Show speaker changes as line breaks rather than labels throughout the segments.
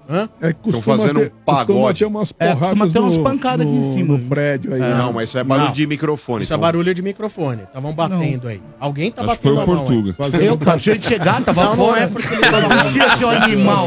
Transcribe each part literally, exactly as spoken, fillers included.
Hã?
É,
costuma fazendo ter, um pagode.
Costuma ter umas porradas
é, costuma ter umas pancadas
no,
aqui em cima.
no prédio aí.
É, não, mas isso é barulho
não.
de microfone.
Isso
então.
é barulho de microfone. Estavam batendo não. aí. Alguém tá
Acho
batendo
foi o Portuga.
Eu, cara, deixa de chegar, tava
não,
fora.
Não é porque ele existia, seu animal.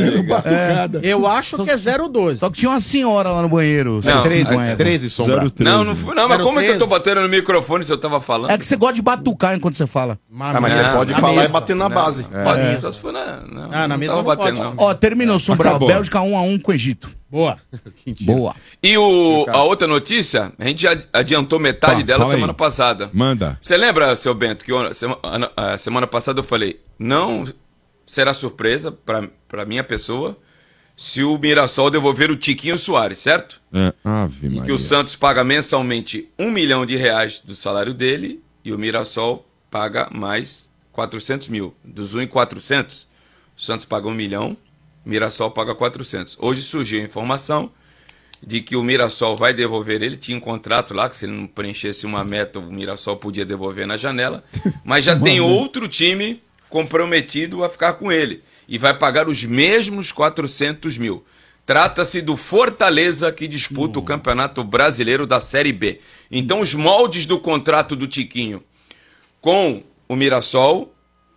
É, eu acho que é zero doze.
Só que tinha uma senhora lá no banheiro.
Não,
treze,
é,
treze, Sombra.
Não, não, não, não mas como é que eu tô batendo no microfone se eu tava falando?
É que você gosta de batucar enquanto você fala.
Ah, mas você pode falar e bater na base.
Pode, é. Só se for na... Não,
ah, na
não
mesa não
batendo,
pode.
Ó, terminou, Sombra. Bélgica um a um com o Egito.
Boa.
Boa.
E o, a outra notícia, a gente já adiantou metade Pá, dela semana aí. passada.
Manda.
Você lembra, seu Bento, que eu, semana, a semana passada eu falei, não será surpresa para pra minha pessoa se o Mirassol devolver o Tiquinho Soares, certo?
É, Ave
e
Maria.
que o Santos paga mensalmente um milhão de reais do salário dele e o Mirassol paga mais quatrocentos mil. Dos um e quatrocentos, o Santos paga um milhão, o Mirassol paga quatrocentos. Hoje surgiu a informação de que o Mirassol vai devolver ele. Tinha um contrato lá que se ele não preenchesse uma meta, o Mirassol podia devolver na janela. Mas já tem outro time comprometido a ficar com ele. E vai pagar os mesmos quatrocentos mil. Trata-se do Fortaleza, que disputa o Campeonato Brasileiro da Série B. Então os moldes do contrato do Tiquinho com o Mirassol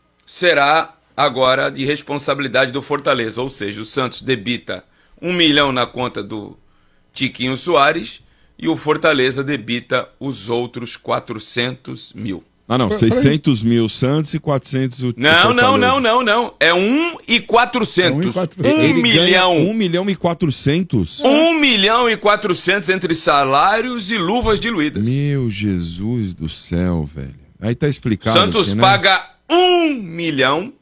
será agora de responsabilidade do Fortaleza. Ou seja, o Santos debita um milhão na conta do Tiquinho Soares e o Fortaleza debita os outros quatrocentos mil.
Ah, não, seiscentos mil Santos e quatrocentos o
Não, não, não, não, não. É um e quatrocentos. Um milhão.
um milhão e quatrocentos?
um milhão e quatrocentos entre salários e luvas diluídas.
Meu Jesus do céu, velho. Aí tá explicado.
Santos
aqui, né?
paga um milhão.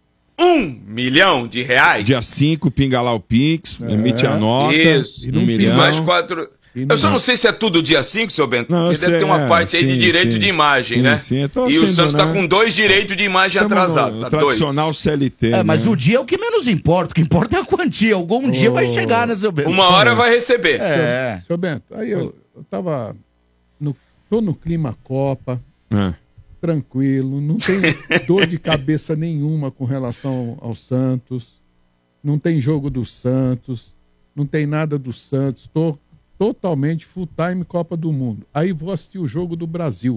Um milhão de reais.
Dia cinco, pinga lá o Pix, é. emite a nota.
Isso.
Um milhão.
E mais quatro... Eu só não sei se é tudo dia cinco, seu Bento,
não,
porque deve
sei,
ter uma
é,
parte aí
sim,
de direito
sim,
de imagem,
sim,
né?
Sim,
e o
sendo,
Santos
né?
tá com dois direitos de imagem atrasados.
Tá tradicional dois. C L T.
É,
né?
mas o dia é o que menos importa. O que importa é a quantia. Algum oh. dia vai chegar, né, seu Bento?
Uma hora vai receber.
É. Seu, seu Bento, aí eu, eu tava. No, tô no clima Copa.
É.
Tranquilo. Não tem dor de cabeça nenhuma com relação ao Santos. Não tem jogo do Santos. Não tem nada do Santos. Tô totalmente full time Copa do Mundo. Aí vou assistir o jogo do Brasil.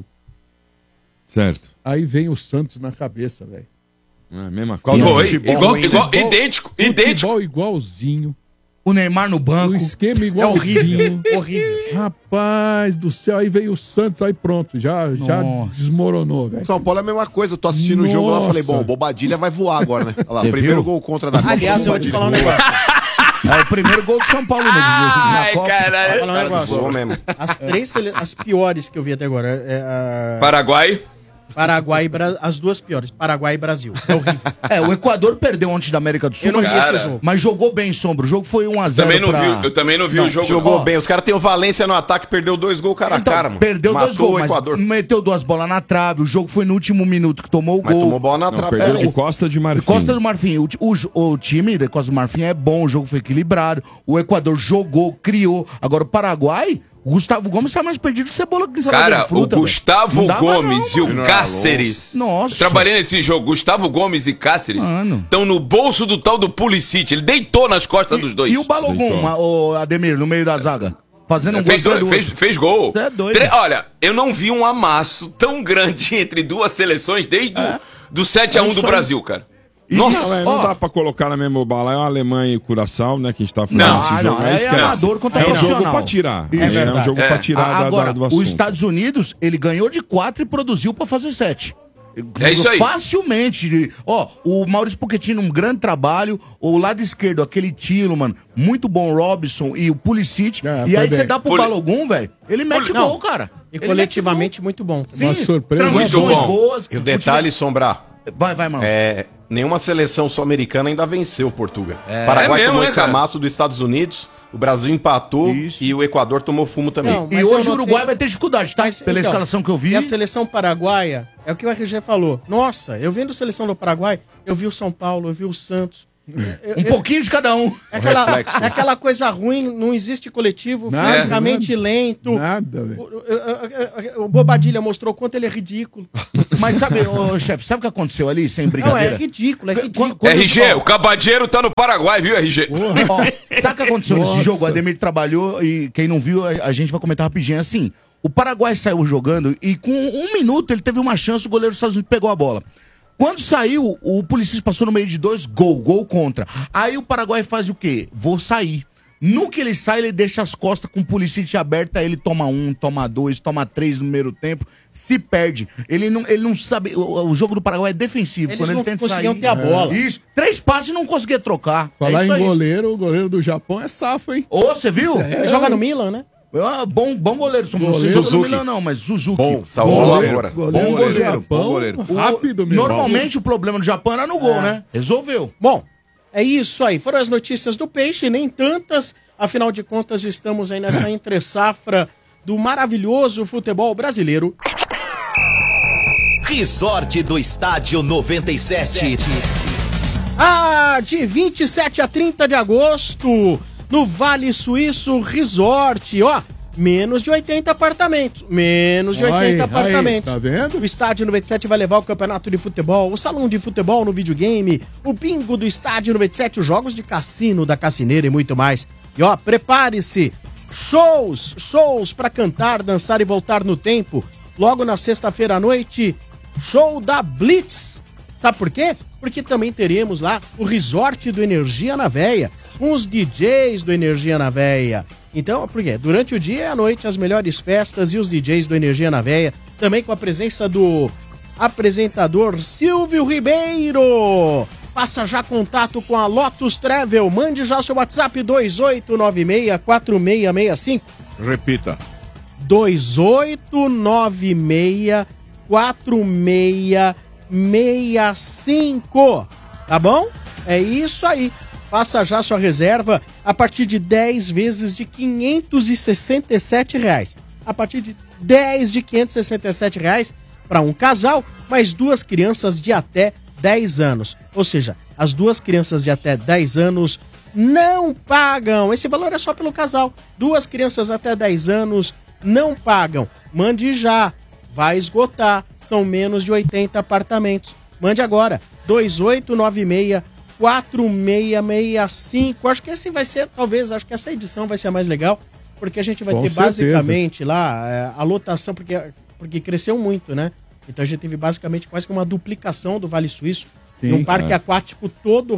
Certo.
Aí vem o Santos na cabeça, velho.
É, mesma coisa.
Igual, igual, igual, idêntico, idêntico.
Futebol igualzinho.
O Neymar no banco.
O esquema igualzinho.
É horrível, horrível.
Rapaz do céu, aí veio o Santos, aí pronto, já, já desmoronou, velho.
São Paulo é a mesma coisa, eu tô assistindo o jogo lá e falei, bom, o Bobadilha vai voar agora, né? Olha lá, primeiro gol contra da Copa.
Aliás, eu vou te falar um negócio.
É o primeiro gol de São Paulo.
Ai, caralho.
Falar um negócio.
Mesmo.
As três, sele... as piores que eu vi até agora. É, a...
Paraguai.
Paraguai e Bra... As duas piores, Paraguai e Brasil. É horrível.
É, o Equador perdeu ontem da América do Sul.
Eu não
mas...
vi esse jogo.
Mas jogou bem, Sombra. O jogo foi um a zero.
Também não
pra...
vi, eu também não vi não, o jogo.
Jogou
ó,
bem. Os caras têm o Valência no ataque, perdeu dois gols cara
então,
a cara, mano.
Perdeu
Matou
dois gols,
o
mas
Equador.
meteu duas bolas na trave. O jogo foi no último minuto que tomou o
Mas
gol.
tomou bola na
Não,
trave.
perdeu
É,
de Costa de Marfim.
Costa do Marfim. O, o, o time da Costa do Marfim é bom, o jogo foi equilibrado. O Equador jogou, criou. Agora o Paraguai, o Gustavo Gomes tá mais perdido que cebola que
Cara,
fruta,
o Gustavo
não
Gomes
não,
e o Cáceres.
Nossa.
Eu trabalhei nesse jogo. Gustavo Gomes e Cáceres estão no bolso do tal do Pulisic. Ele deitou nas costas
e,
dos dois.
E o Balogun, o Ademir, no meio da zaga? Fazendo um
fez,
gol.
dois, fez, fez gol.
Você é doido.
Tre... Olha, eu não vi um amasso tão grande entre duas seleções desde é. do, do sete a um é do Brasil, cara.
E Nossa, não, é, não dá pra colocar na mesma bala. É a Alemanha e Curaçao, né? Que a gente tá falando
não,
desse
ah,
jogo.
Não, é, é amador contra
é um
profissional.
jogo pra tirar.
É,
é, é um jogo
é.
pra tirar
a, agora,
da, do assunto.
Os Estados Unidos, ele ganhou de quatro e produziu pra fazer sete.
É isso aí.
Facilmente. Ó, o Maurício Pochettino, um grande trabalho. O lado esquerdo, aquele Tilo, mano, muito bom, Robson e o Pulisic. É, e aí você dá pro Poli... Balogun, velho, ele mete Poli... gol, não. cara.
E ele coletivamente muito bom.
Sim, uma surpresa.
Muito bom.
Boas.
E o detalhe, Sombrar.
Vai, vai, mano.
É, nenhuma seleção sul-americana ainda venceu Portugal. É. Paraguai é mesmo, tomou esse amasso dos Estados Unidos, o Brasil empatou Isso. e o Equador tomou fumo também. Não,
e hoje o Uruguai tenho... vai ter dificuldade, tá? Mas, Pela então, escalação que eu vi.
E a seleção paraguaia, é o que o R G falou. Nossa, eu vendo a seleção do Paraguai, eu vi o São Paulo, eu vi o Santos,
Um pouquinho de cada um.
É aquela, é aquela coisa ruim, não existe coletivo,
Nada,
fisicamente
nada.
lento.
Nada, velho.
O, o, o, o Bobadilha mostrou o quanto ele é ridículo.
Mas sabe, ô, chefe, sabe o que aconteceu ali, sem brincadeira?
Não, é ridículo, é ridículo.
Quando- quando-
R G,
ó,
o Cabadeiro tá no Paraguai, viu, R G?
Ó, sabe o que aconteceu
Nossa.
nesse jogo? O Ademir trabalhou e quem não viu, a, a gente vai comentar rapidinho. Assim, o Paraguai saiu jogando e com um minuto ele teve uma chance, o goleiro dos Estados Unidos pegou a bola. Quando saiu, o Pulisic passou no meio de dois, gol, gol contra. Aí o Paraguai faz o quê? Vou sair. No que ele sai, ele deixa as costas com o Pulisic aberta, ele toma um, toma dois, toma três no primeiro tempo, se perde. Ele não, ele não sabe, o, o jogo do Paraguai é defensivo.
Eles
quando ele
não
tenta
conseguiam
sair,
ter a bola.
Isso, três passes e não conseguia trocar.
Falar
é isso
em
aí.
goleiro, o goleiro do Japão é safo, hein?
Ô, você viu?
Ele joga no Milan, né?
Ah, bom, bom goleiro. Não sei
Goleiro.
se Milan não, mas Suzuki.
Bom, salvou
Bom
a lavoura.
Goleiro
Bom
do
goleiro,
Japão,
bom goleiro.
O-
rápido mesmo.
Normalmente o problema do Japão era no gol, né? Resolveu.
Bom, é isso aí. Foram as notícias do Peixe, nem tantas. Afinal de contas, estamos aí nessa entre-safra do maravilhoso futebol brasileiro.
Resort do Estádio noventa e sete.
Ah, de vinte e sete a trinta de agosto, no Vale Suíço Resort, ó, menos de oitenta apartamentos, menos de
Aí,
oitenta
aí,
apartamentos.
tá vendo?
O Estádio noventa e sete vai levar o campeonato de futebol, o salão de futebol no videogame, o bingo do Estádio noventa e sete, os jogos de cassino da Cassineira e muito mais. E ó, prepare-se, shows, shows pra cantar, dançar e voltar no tempo. Logo na sexta-feira à noite, show da Blitz. Sabe por quê? Porque também teremos lá o Resort do Energia na Veia, com os D Js do Energia na Veia. Então, por quê? Durante o dia e à noite, as melhores festas e os D Js do Energia na Veia, também com a presença do apresentador Silvio Ribeiro. Faça já contato com a Lotus Travel, mande já seu WhatsApp dois oito nove seis quatro seis seis cinco.
Repita.
dois oito nove seis quatro seis seis cinco. Tá bom? É isso aí. Faça já sua reserva a partir de dez vezes de quinhentos e sessenta e sete reais. A partir de dez de quinhentos e sessenta e sete reais para um casal, mais duas crianças de até dez anos. Ou seja, as duas crianças de até dez anos não pagam. Esse valor é só pelo casal. Duas crianças até dez anos não pagam. Mande já. Vai esgotar. São menos de oitenta apartamentos. Mande agora. dois oito nove seis quatro seis seis cinco. Acho que esse vai ser, talvez, acho que essa edição vai ser a mais legal, porque a gente vai
Com
ter
certeza.
basicamente lá é, a lotação, porque, porque cresceu muito, né? Então a gente teve basicamente quase que uma duplicação do Vale Suíço.
Sim,
de um parque
cara.
aquático todo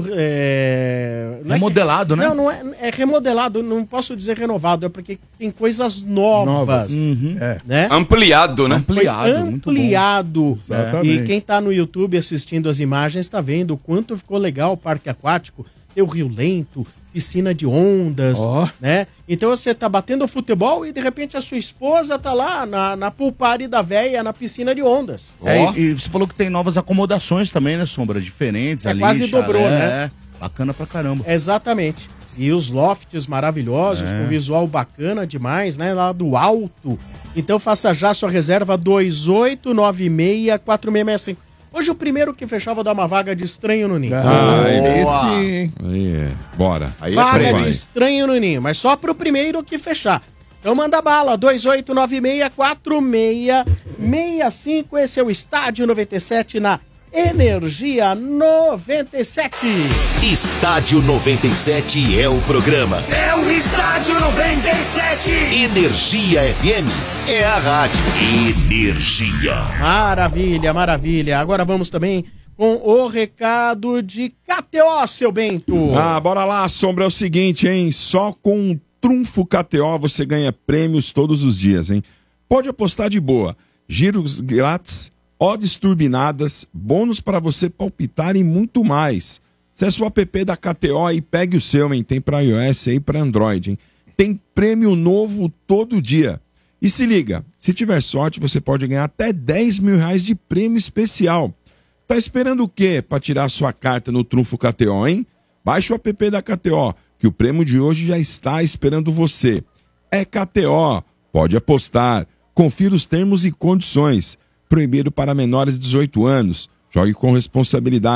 é, não é
Remodelado,
que,
né?
Não, não é, é remodelado, não posso dizer renovado, é porque tem coisas novas,
Novas.
Uhum.
É.
né?
Ampliado, né?
Ampliado,
Foi
muito bom.
ampliado.
Exatamente.
E quem tá no YouTube assistindo as imagens tá vendo o quanto ficou legal o parque aquático. Tem o Rio Lento, piscina de ondas,
Ó.
né? Então você tá batendo futebol e de repente a sua esposa tá lá na, na pool party da véia, na piscina de ondas.
É, e, e você falou que tem novas acomodações também, né, Sombra? Diferentes
É,
ali.
quase dobrou,
é,
né?
É, bacana pra caramba.
Exatamente. E os lofts maravilhosos, com visual bacana demais, né? Lá do alto. Então faça já sua reserva dois oito nove seis quatro seis seis cinco. Hoje o primeiro que fechava dar uma vaga de estranho no ninho.
Ah,
Boa.
esse, hein?
Aí é. Bora.
Aí é
vaga
prêmio.
de estranho no ninho, mas só pro primeiro que fechar. Então manda bala, dois oito nove seis quatro seis seis cinco. Esse é o Estádio noventa e sete na Energia noventa e sete.
Estádio noventa e sete é o programa.
É o Estádio noventa e sete.
Energia F M é a rádio. Energia.
Maravilha, maravilha. Agora vamos também com o recado de K T O, seu Bento.
Ah, bora lá, Sombra, é o seguinte, hein? Só com um trunfo K T O você ganha prêmios todos os dias, hein? Pode apostar de boa. Giros grátis, odds turbinadas, bônus para você palpitar e muito mais. Acesse o app da K T O e pegue o seu, hein? Tem para iOS e para Android, hein? Tem prêmio novo todo dia. E se liga, se tiver sorte, você pode ganhar até dez mil reais de prêmio especial. Tá esperando o quê para tirar sua carta no trunfo K T O, hein? Baixe o app da K T O, que o prêmio de hoje já está esperando você. É K T O, pode apostar. Confira os termos e condições. Proibido para menores de dezoito anos. Jogue com responsabilidade.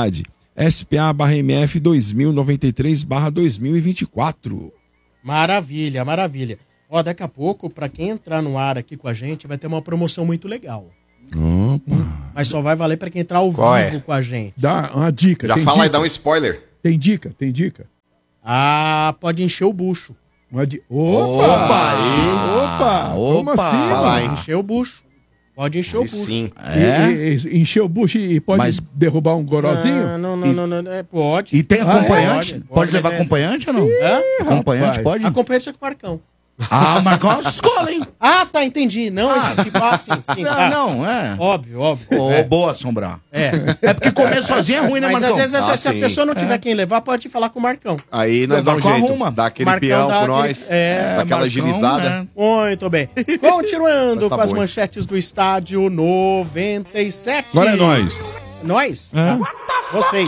S P A barra M F dois mil e noventa e três barra dois mil e vinte e quatro.
Maravilha, maravilha. Ó, daqui a pouco, pra quem entrar no ar aqui com a gente, vai ter uma promoção muito legal.
Opa.
Mas só vai valer pra quem entrar ao
Qual
vivo
é?
com a gente.
Dá uma dica.
Já
tem
fala
dica?
e dá um spoiler.
Tem dica, tem dica.
Ah, pode encher o bucho.
Uma di... Opa! Opa! Opa! Como
Opa!
assim?
Fala aí.
Encher o bucho. Pode encher o
Aí
bucho.
sim.
É?
E, e, encher o bucho e pode
Mas-
derrubar um gorozinho?
Ah, não, não, não, não, não, é, pode.
E tem
Ah,
acompanhante?
é?
Pode,
Pode,
levar
mas é-
acompanhante ou não?
Hã?
Acompanhante
Rapaz.
pode?
Acompanha com o Marcão.
Ah, Marcão é uma escola, hein?
Ah, tá, entendi. Não, esse tipo, ah, sim, sim.
Não,
tá.
não, é.
Óbvio, óbvio.
Ô,
é.
boa, Sombra.
É.
É porque comer sozinho é ruim, né,
Mas
Marcão?
às vezes, essa-
Ah,
se a
sim.
pessoa não tiver quem levar, pode falar com o Marcão.
Aí nós
Mas
dá um
Marcão
jeito.
arruma.
Dá aquele
Marcão
peão
dá
com
aquele-
nós.
é,
dá aquela
Marcão,
agilizada.
né?
Muito bem. Continuando
Mas tá
com as
bom, hein?
manchetes do estádio noventa e sete.
Agora é nós.
Nós?
É.
Vocês.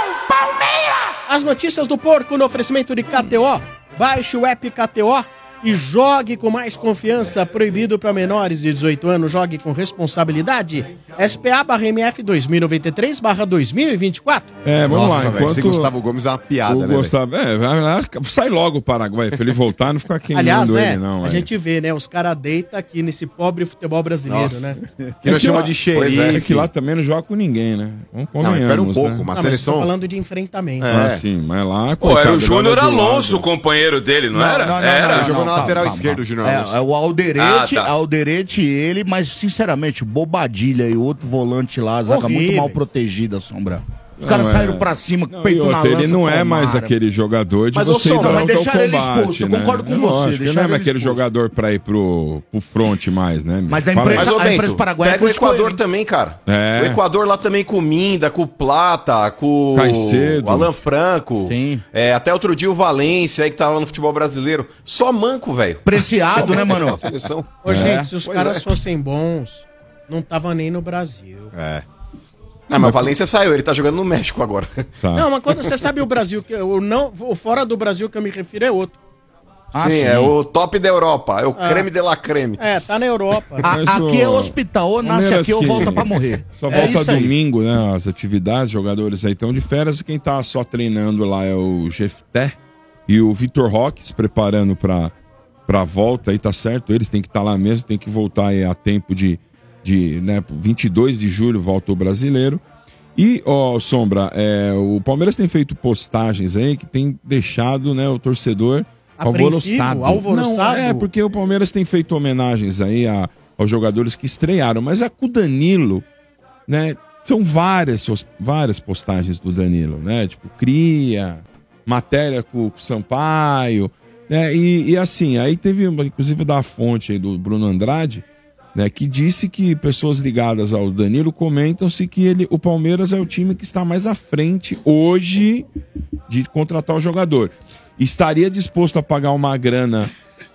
As notícias do porco no oferecimento de K T O. Baixe o app K T O e jogue com mais confiança. Proibido para menores de dezoito anos. Jogue com responsabilidade. S P A barra M F dois mil e noventa e três barra dois mil e vinte e quatro.
É, vamos
Nossa,
lá.
velho, esse
Enquanto
Gustavo Gomes é uma piada,
o
né, velho?
Gustavo... É, vai lá, sai logo o Paraguai, pra ele voltar e não ficar queimando
Aliás, né?
ele, não.
a
é.
gente vê, né? Os caras deitam aqui nesse pobre futebol brasileiro, né?
Que nós
que
chama
lá-
de
Pois
xerife.
é, que lá também não joga com ninguém, né? Vamos
Não, mas pera um
convenhamos,
pouco,
né?
uma
Não, mas
seleção...
estou falando de enfrentamento.
É.
Ah, sim, mas lá...
Pô, era o
coitado,
Júnior
joga do lado.
Alonso, o companheiro dele, não, era?
Não, não,
era.
não,
Ele jogou
não,
na lateral
calma,
esquerda,
calma.
o Júnior
É,
Alonso.
é o Alderete,
Ah, tá.
Alderete e ele, mas sinceramente, o Bobadilha e o outro volante lá, a zaga muito
Horríveis.
mal protegida, Sombra. Os
Não,
caras
é.
saíram pra cima,
Não,
peito
e
na
outra,
lança.
ele não é mais
tomaram.
aquele jogador de
Mas, ô,
você
Sombra,
ir
mas
logo ao
deixaram ele
combate,
expulso, eu
né?
concordo com
Eu
você,
acho que ele não
deixaram
é
ele
mais aquele
expulso.
jogador pra ir pro, pro front mais, né? meu?
Mas a
Fala aí.
imprensa-
Mas, ô,
A
Bento,
imprensa paraguaia
pega o
criticou
Equador
ele.
também, cara.
É.
O Equador lá também com Minda, com o Plata, com
Caicedo.
o Alan Franco.
Sim.
É, até outro dia o Valência aí que tava no futebol brasileiro. Só manco, velho.
Preciado,
Só
né,
manco
mano?
na seleção.
Ô, gente, se os
Pois
caras
é.
fossem bons, não tava nem no Brasil.
É. Não, mas o Valência saiu, ele tá jogando no México agora.
Tá.
Não, mas quando você sabe o Brasil, que o não, o fora do Brasil que eu me refiro é outro.
Ah,
sim,
sim.
é o top da Europa, é o creme de la creme.
É, tá na Europa.
A-
Mas
aqui
o-
é hospital, ou nasce
Palmeiras
aqui ou
que
volta pra morrer.
Só
É
volta
isso aí.
domingo, né? As atividades, jogadores aí estão de férias. Quem tá só treinando lá é o Jefté e o Vitor Roque se preparando pra, pra volta aí, tá certo? Eles têm que estar lá mesmo, tem que voltar aí a tempo de, de né, vinte e dois de julho volta o brasileiro. E, ó, Sombra, é, o Palmeiras tem feito postagens aí que tem deixado, né, o torcedor
Apreensivo,
alvoroçado.
alvoroçado?
Não, é, porque o Palmeiras tem feito homenagens aí a, aos jogadores que estrearam, mas a com o Danilo, né, são várias, várias postagens do Danilo, né, tipo, cria, matéria com, com o Sampaio, né, e, e assim, aí teve, uma, inclusive da fonte aí do Bruno Andrade, né, que disse que pessoas ligadas ao Danilo comentam-se que ele, o Palmeiras é o time que está mais à frente hoje de contratar o jogador. Estaria disposto a pagar uma grana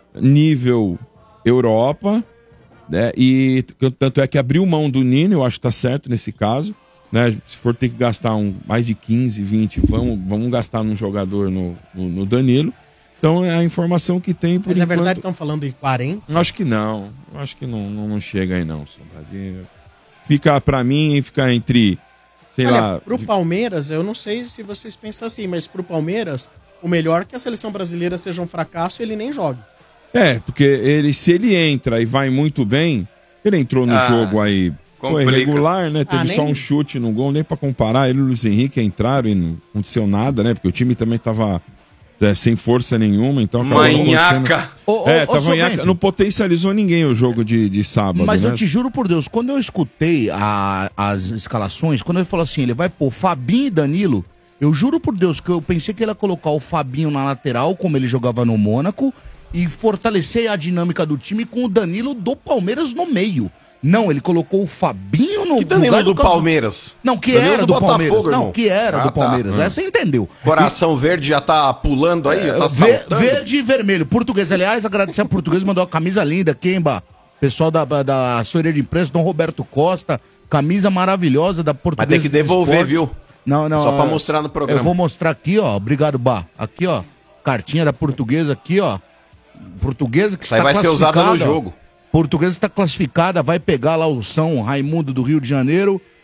nível Europa, né, e tanto é que abriu mão do Nino, eu acho que está certo nesse caso, né, se for ter que gastar um, mais de quinze, vinte, vamos, vamos gastar num jogador no, no, no Danilo. Então é a informação que tem por
Mas é
enquanto.
verdade que estão falando em quarenta?
Acho que não. Acho que não, não, não chega aí, não. Sombradinho. Fica, pra mim, fica entre, sei
Olha,
lá...
pro Palmeiras, eu não sei se vocês pensam assim, mas pro Palmeiras, o melhor é que a seleção brasileira seja um fracasso e ele nem jogue.
É, porque ele, se ele entra e vai muito bem, ele entrou no
Ah,
jogo aí, foi
complica.
regular, né? Teve
Ah,
só
nem-
um chute no gol, nem pra comparar. Ele e o Luiz Henrique entraram e não aconteceu nada, né? Porque o time também tava é, sem força nenhuma, então... acabou
Manhaca.
acontecendo-
Ô, ô,
É,
ô,
tava
seu
manhaca.
Bento,
Não potencializou ninguém o jogo de, de sábado,
Mas
né?
eu te juro por Deus, quando eu escutei a- as escalações, quando ele falou assim, ele vai pôr Fabinho e Danilo, eu juro por Deus que eu pensei que ele ia colocar o Fabinho na lateral, como ele jogava no Mônaco, e fortalecer a dinâmica do time com o Danilo do Palmeiras no meio. Não, ele colocou o Fabinho no
Que Danilo
lugar
do
Caso-
Palmeiras?
Não, que
Danilo
era
do
do Palmeiras.
Botafogo,
Não,
irmão.
que era
Ah,
do
tá.
Palmeiras.
Hum.
Essa você entendeu.
Coração verde já tá pulando aí, já tá
Ver-
saltando.
verde e vermelho. Português, aliás, agradecer a Português, mandou uma camisa linda, Kemba. Pessoal da, da assessoria de imprensa, Dom Roberto Costa, camisa maravilhosa da
Mas
Português.
tem que devolver,
Esportes.
viu?
Não, não.
Só pra
é,
mostrar no programa.
Eu vou mostrar aqui, ó. Obrigado, Bá. Aqui, ó. Cartinha da Portuguesa aqui, ó. Portuguesa que
Isso aí
está
vai ser usada no
classificada, ó.
jogo.
Portuguesa está classificada, vai pegar lá o São Raimundo do Rio de Janeiro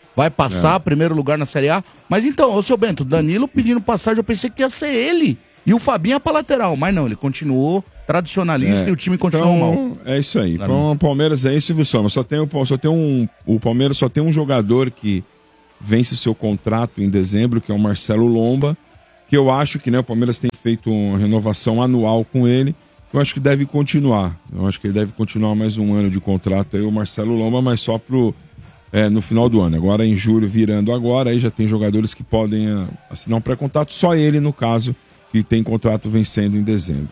vai passar,
É.
primeiro lugar na Série A. Mas então, ô seu Bento, Danilo pedindo passagem, eu pensei que ia ser ele. E o Fabinho ia pra lateral, mas não, ele continuou tradicionalista
É.
e o time continuou
Então,
mal.
É isso aí.
Pra
Então, o Palmeiras é isso, viu, Soma? Só tem, o- só tem um, o Palmeiras só tem um jogador que vence seu contrato em dezembro, que é o Marcelo Lomba, que eu acho que, né, o Palmeiras tem feito uma renovação anual com ele. Eu acho que deve continuar. Eu acho que ele deve continuar mais um ano de contrato aí, o Marcelo Lomba, mas só pro, é, no final do ano. Agora em julho, virando agora, aí já tem jogadores que podem ah, assinar um pré-contrato. Só ele, no caso, que tem contrato vencendo em dezembro.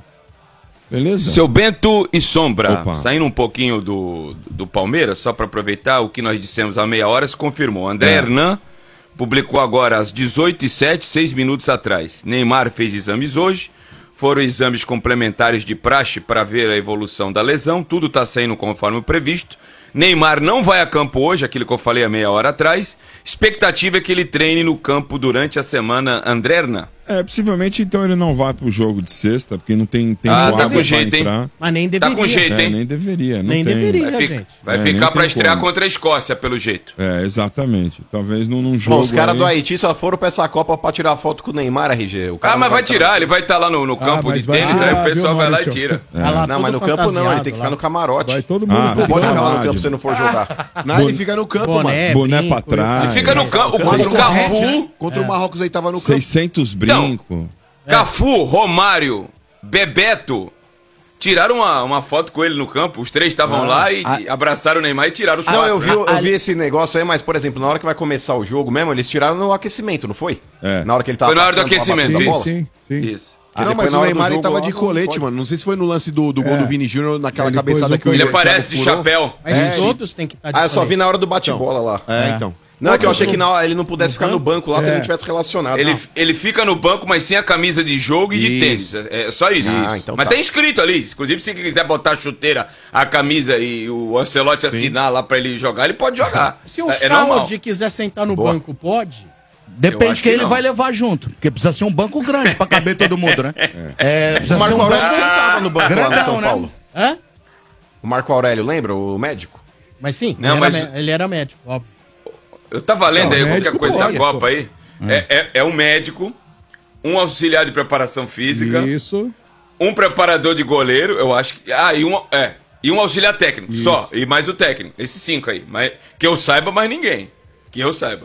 Beleza?
Seu Bento e Sombra,
Opa.
saindo um pouquinho do, do Palmeiras, só para aproveitar o que nós dissemos há meia hora, se confirmou. André
É.
Hernan publicou agora às dezoito e sete, seis minutos atrás. Neymar fez exames hoje, foram exames complementares de praxe para ver a evolução da lesão, tudo está saindo conforme o previsto. Neymar não vai a campo hoje, aquilo que eu falei há meia hora atrás. Expectativa é que ele treine no campo durante a semana. André Hernan.
É, possivelmente então ele não vai pro jogo de sexta, porque não tem tempo
Ah, tá
hábil
com
pra
jeito, hein?
entrar.
Mas nem
Tá
deveria.
com jeito,
É,
hein?
nem deveria. Não
Nem
tem...
deveria,
Vai, fi-
gente.
vai
É, nem
ficar para
tem
estrear
como.
contra a Escócia, pelo jeito.
É, exatamente. Talvez num, num jogo.
Bom, os caras
aí-
do Haiti só foram pra essa Copa pra tirar foto com o Neymar, R G. O cara
Ah,
não
mas vai
estar-
tirar, ele vai estar lá no, no campo
mas
de
vai
tênis,
tirar,
aí o pessoal
viu,
vai lá e
Maurício?
tira.
Tá lá
Não, mas no
todo
campo não, ele tem que
fantasiado
ficar
lá.
no camarote.
Vai todo mundo
Ah,
pro
Não pode
campo.
ficar lá no
rádio.
campo se não for jogar.
Não, ele fica no campo,
Boné,
mano.
Boné
brinco,
pra trás.
Ele fica no campo, o
Contra o
Cafu,
Marrocos, contra o Marrocos aí tava no campo.
seiscentos brinco.
Cafu, Romário, Bebeto, tiraram uma, uma foto com ele no campo, os três estavam lá e e abraçaram o Neymar e tiraram os
Não,
quatro.
eu vi,
né?
eu vi esse negócio aí, mas, por exemplo, na hora que vai começar o jogo mesmo, eles tiraram no aquecimento, não foi?
É.
Na hora que ele tava
Foi na hora do
passando pra
aquecimento,
bater a bola.
Sim, sim.
Isso.
Ah,
não,
depois,
mas
na
o
hora do
Neymar ele
jogo
tava
lá,
de
não
colete,
pode.
mano. Não sei se foi no lance do, do gol
É.
do Vini Júnior, naquela
É, depois
cabeçada
o
que o
Ele
Thiago
aparece de
furou.
chapéu.
Mas
É.
todos têm que estar de
Ah, eu só vi
colete.
na hora do bate-bola lá.
É, então.
Não, é que eu achei que na hora ele não pudesse ficar no banco lá se
É.
ele não tivesse relacionado.
Ele,
Não.
ele fica no banco, mas sem a camisa de jogo e de
Isso.
tênis. É, é só isso.
Ah, então
mas
tá.
tem escrito ali. Inclusive, se ele quiser botar a chuteira, a camisa e o Ancelotti assinar lá pra ele jogar, ele pode jogar.
Se o
é, é normal.
Chaldi quiser sentar no
Boa.
banco, pode?
Eu
Depende
acho
quem
que
ele
não.
vai levar junto. Porque precisa ser um banco grande pra caber todo mundo, né? É, precisa
O
ser
Marco
um
Aurélio
banco...
sentava no banco lá no
grandão,
São
né?
Paulo.
Hã?
O Marco Aurélio, lembra? O médico?
Mas sim,
Não,
ele,
mas-
era, mé- ele era médico, óbvio.
Eu tava lendo
Não,
aí qualquer
médico
coisa
pode,
da Copa
pô.
aí. É, é, é um médico, um auxiliar de preparação física,
Isso.
um preparador de goleiro, eu acho que. Ah, e um, é, e um auxiliar técnico, só. E mais o técnico. Esses cinco aí. Mas, que eu saiba, mais ninguém. Que eu saiba.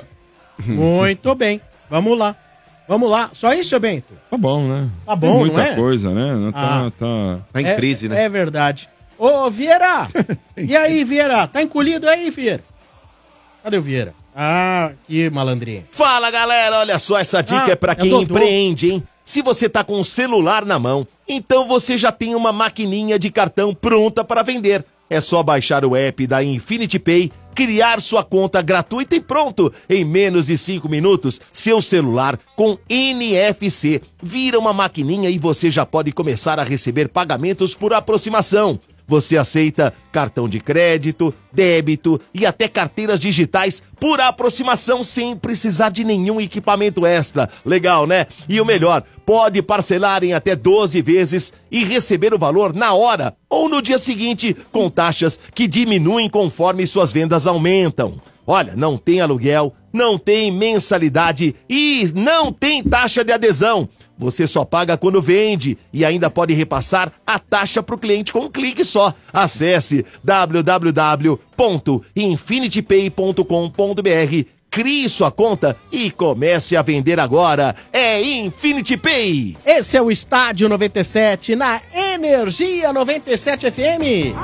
Muito bem. Vamos lá. Vamos lá. Só isso, seu Bento?
Tá bom, né?
Tá
Tem
bom,
muita
não é?
coisa, né? Não Tá,
Ah.
tá...
Tá em
É-
crise, né?
É verdade. Ô, Vieira! E aí, Vieira? Tá encolhido aí, Vieira? Cadê o Vieira? Ah, que malandrinho.
Fala galera, olha só, essa dica
Ah,
é pra
é
quem
Dodô.
empreende, hein? Se você tá com o celular na mão, então você já tem uma maquininha de cartão pronta para vender. É só baixar o app da Infinity Pay, criar sua conta gratuita e pronto! Em menos de cinco minutos, seu celular com N F C vira uma maquininha e você já pode começar a receber pagamentos por aproximação. Você aceita cartão de crédito, débito e até carteiras digitais por aproximação sem precisar de nenhum equipamento extra. Legal, né? E o melhor, pode parcelar em até doze vezes e receber o valor na hora ou no dia seguinte, com taxas que diminuem conforme suas vendas aumentam. Olha, não tem aluguel, não tem mensalidade e não tem taxa de adesão. Você só paga quando vende e ainda pode repassar a taxa para o cliente com um clique só. Acesse w w w ponto infinity pay ponto com ponto b r, crie sua conta e comece a vender agora. É Infinity Pay.
Esse é o Estádio noventa e sete na Energia noventa e sete F M.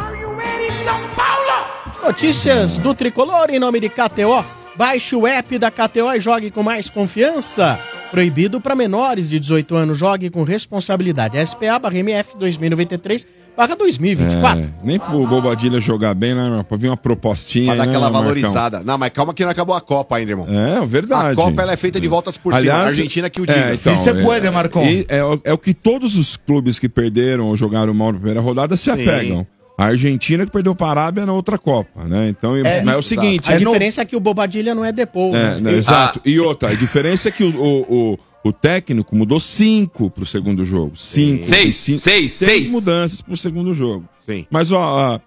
Notícias do Tricolor em nome de K T O. Baixe o app da K T O e jogue com mais confiança. Proibido para menores de dezoito anos. Jogue com responsabilidade. S P A barra M F dois mil e noventa e três barra dois mil e vinte e quatro.
É, nem pro Bobadilha jogar bem, né? Pra vir uma propostinha.
Pra dar
né,
aquela
Marcão?
valorizada. Não, mas calma que não acabou a Copa ainda, irmão.
É, verdade.
A Copa ela é feita de voltas por cima. A Argentina que o diga.
É, então,
Isso é puede, Marcão.
e é, o- é o que todos os clubes que perderam ou jogaram mal na primeira rodada se apegam. A Argentina que perdeu para a Arábia na outra Copa, né? Então, é, mas é o seguinte...
A
é no-
diferença é que o Bobadilha não é Depou,
É,
né?
né, exato. E outra, a diferença é que o, o, o, o técnico mudou cinco pro segundo jogo. Cinco.
Seis,
Cinco-
seis,
seis
seis.
mudanças pro segundo jogo.
Sim.
Mas, ó, ó,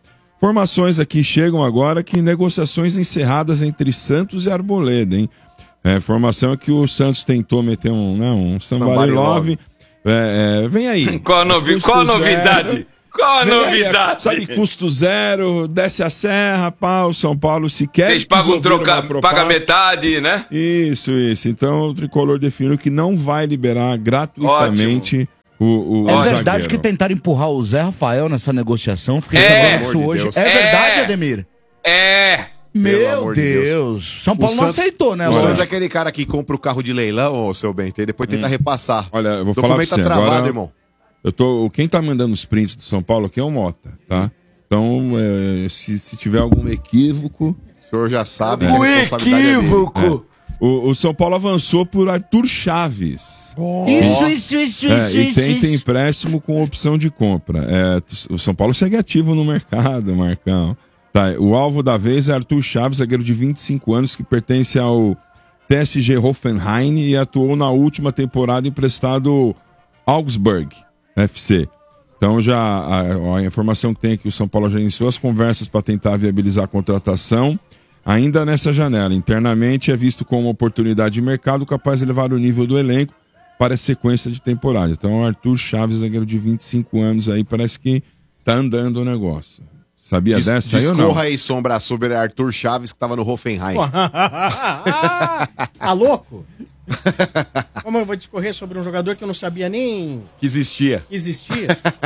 Informações aqui chegam agora que negociações encerradas entre Santos e Arboleda, hein? É, informação é que o Santos tentou meter um, né, um Somebody Love. É, é, vem aí.
Qual a, novi qual a novidade? Zero. Qual a novidade? Aí,
sabe, custo zero, desce a serra, pá, o São Paulo se quer.
Vocês pagam troca, paga metade, né?
Isso, isso. Então o Tricolor definiu que não vai liberar gratuitamente. Ótimo. O, o,
é
o
verdade
zagueiro.
que tentaram empurrar o Zé Rafael nessa negociação. Fiquei
é,
sabendo disso hoje. É, é verdade, Ademir?
É.
Meu Deus. Deus. São Paulo não
Santos,
aceitou, né?
O Santos é aquele cara que compra o carro de leilão, ô, seu Bento, e depois tenta hum. repassar.
Olha, eu vou
o
falar pra você
tá travado,
agora,
irmão.
Eu tô, quem tá mandando os prints do São Paulo aqui é o Mota, tá? Então, é, se, se tiver algum equívoco...
O senhor já sabe.
O equívoco!
É. O, o São Paulo avançou por Arthur Chaves.
Oh. Isso, isso, isso,
é,
isso,
e
isso.
tem,
isso.
tem empréstimo com opção de compra. É, o São Paulo segue ativo no mercado, Marcão. Tá, o alvo da vez é Arthur Chaves, zagueiro de vinte e cinco anos, que pertence ao T S G Hoffenheim e atuou na última temporada emprestado Augsburg F C. Então já a, a informação que tem é que o São Paulo já iniciou as conversas para tentar viabilizar a contratação. Ainda nessa janela, internamente é visto como uma oportunidade de mercado capaz de elevar o nível do elenco para a sequência de temporada. Então, o Arthur Chaves, zagueiro de vinte e cinco anos, aí parece que tá andando o negócio. Sabia
Dis
dessa aí ou não?
Discorra aí, Sombra, sobre Arthur Chaves, que tava no Hoffenheim.
Tá louco? Como eu vou discorrer sobre um jogador que eu não sabia nem...
Que existia.
Que existia?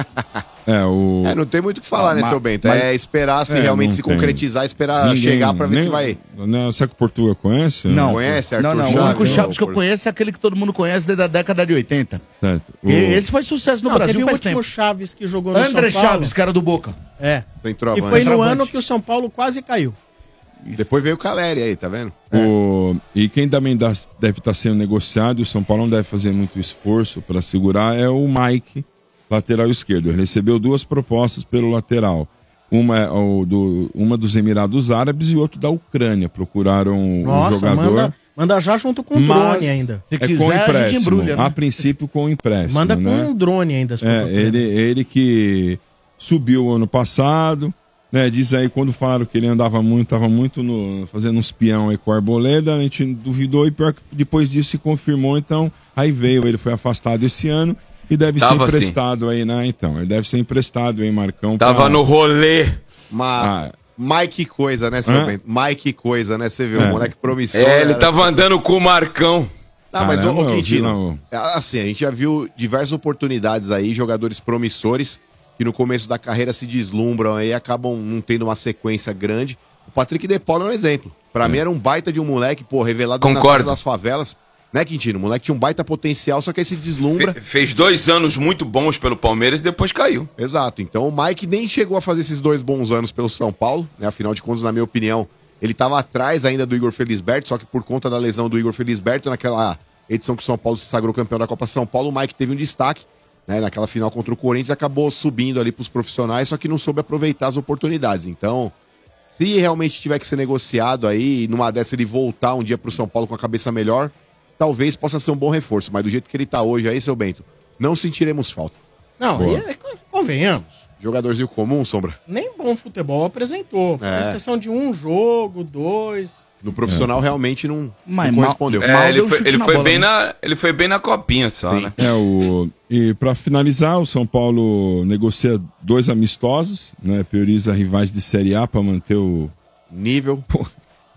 É, o...
é, não tem muito o que falar, ah, né, mas, seu Bento? Mas... É esperar se é, realmente se tem. concretizar, esperar Ninguém, chegar pra ver nem, se vai...
Não, será que o Portugal conhece?
Não.
Conhece, Arthur
Não, não.
Chaves?
O único Chaves que eu conheço é aquele que todo mundo conhece desde a década de oitenta.
Certo. O...
Esse foi sucesso no
não,
Brasil
teve
faz
o último
tempo.
Chaves que jogou no
André
São Paulo.
Chaves, cara do Boca.
É.
Tem trovante.
E foi no
Trovante.
ano que o São Paulo quase caiu.
Isso. Depois veio o Caleri aí, tá vendo?
O... E quem também dá, deve estar sendo negociado, e o São Paulo não deve fazer muito esforço para segurar, é o Mike, lateral esquerdo. Ele recebeu duas propostas pelo lateral. Uma, é o do, uma dos Emirados Árabes e outra da Ucrânia. Procuraram
Nossa,
um jogador.
Manda, manda já junto com um drone ainda.
Se é quiser, com empréstimo. A gente embrulha, né? A princípio com empréstimo.
Manda com
né?
um drone ainda.
É, ele, ele que subiu ano passado. Né, diz aí, quando falaram que ele andava muito, estava muito no, fazendo uns peão aí com a Arboleda, a gente duvidou e pior que depois disso se confirmou, então aí veio, ele foi afastado esse ano e deve Tava ser emprestado assim. aí, né? Então, ele deve ser emprestado aí, Marcão.
Tava pra... no rolê.
Mas, ah. Mike coisa, né, seu Bento? Mike coisa, né? Você viu, é. um moleque promissor.
É, ele tava era... andando com o Marcão.
Ah, mas o Quintino, assim, a gente já viu diversas oportunidades aí, jogadores promissores que no começo da carreira se deslumbram aí e acabam não tendo uma sequência grande. O Patrick De Paula é um exemplo. Pra é. mim era um baita de um moleque, pô, revelado na taça das favelas. Né, Quintino? O moleque tinha um baita potencial, só que aí se deslumbra.
Fe fez dois anos muito bons pelo Palmeiras e depois caiu.
Exato. Então o Mike nem chegou a fazer esses dois bons anos pelo São Paulo, né? Afinal de contas, na minha opinião, ele tava atrás ainda do Igor Felisberto, só que por conta da lesão do Igor Felisberto, naquela edição que o São Paulo se sagrou campeão da Copa São Paulo, o Mike teve um destaque. Né, naquela final contra o Corinthians, acabou subindo ali para os profissionais, só que não soube aproveitar as oportunidades. Então, se realmente tiver que ser negociado aí, e numa dessa ele voltar um dia para o São Paulo com a cabeça melhor, talvez possa ser um bom reforço. Mas do jeito que ele tá hoje aí, seu Bento, não sentiremos falta.
Não, e é, convenhamos.
Jogadorzinho comum, Sombra?
Nem bom futebol apresentou. Foi é. exceção de um jogo, dois...
No profissional, é. realmente não,
Mas,
não correspondeu.
É,
mal
ele, foi, ele, foi
bola,
bem
né?
na, ele foi bem na copinha só, Sim. né?
É, o... E para finalizar, o São Paulo negocia dois amistosos, né? Prioriza rivais de Série A para manter o...
Nível.
Pô,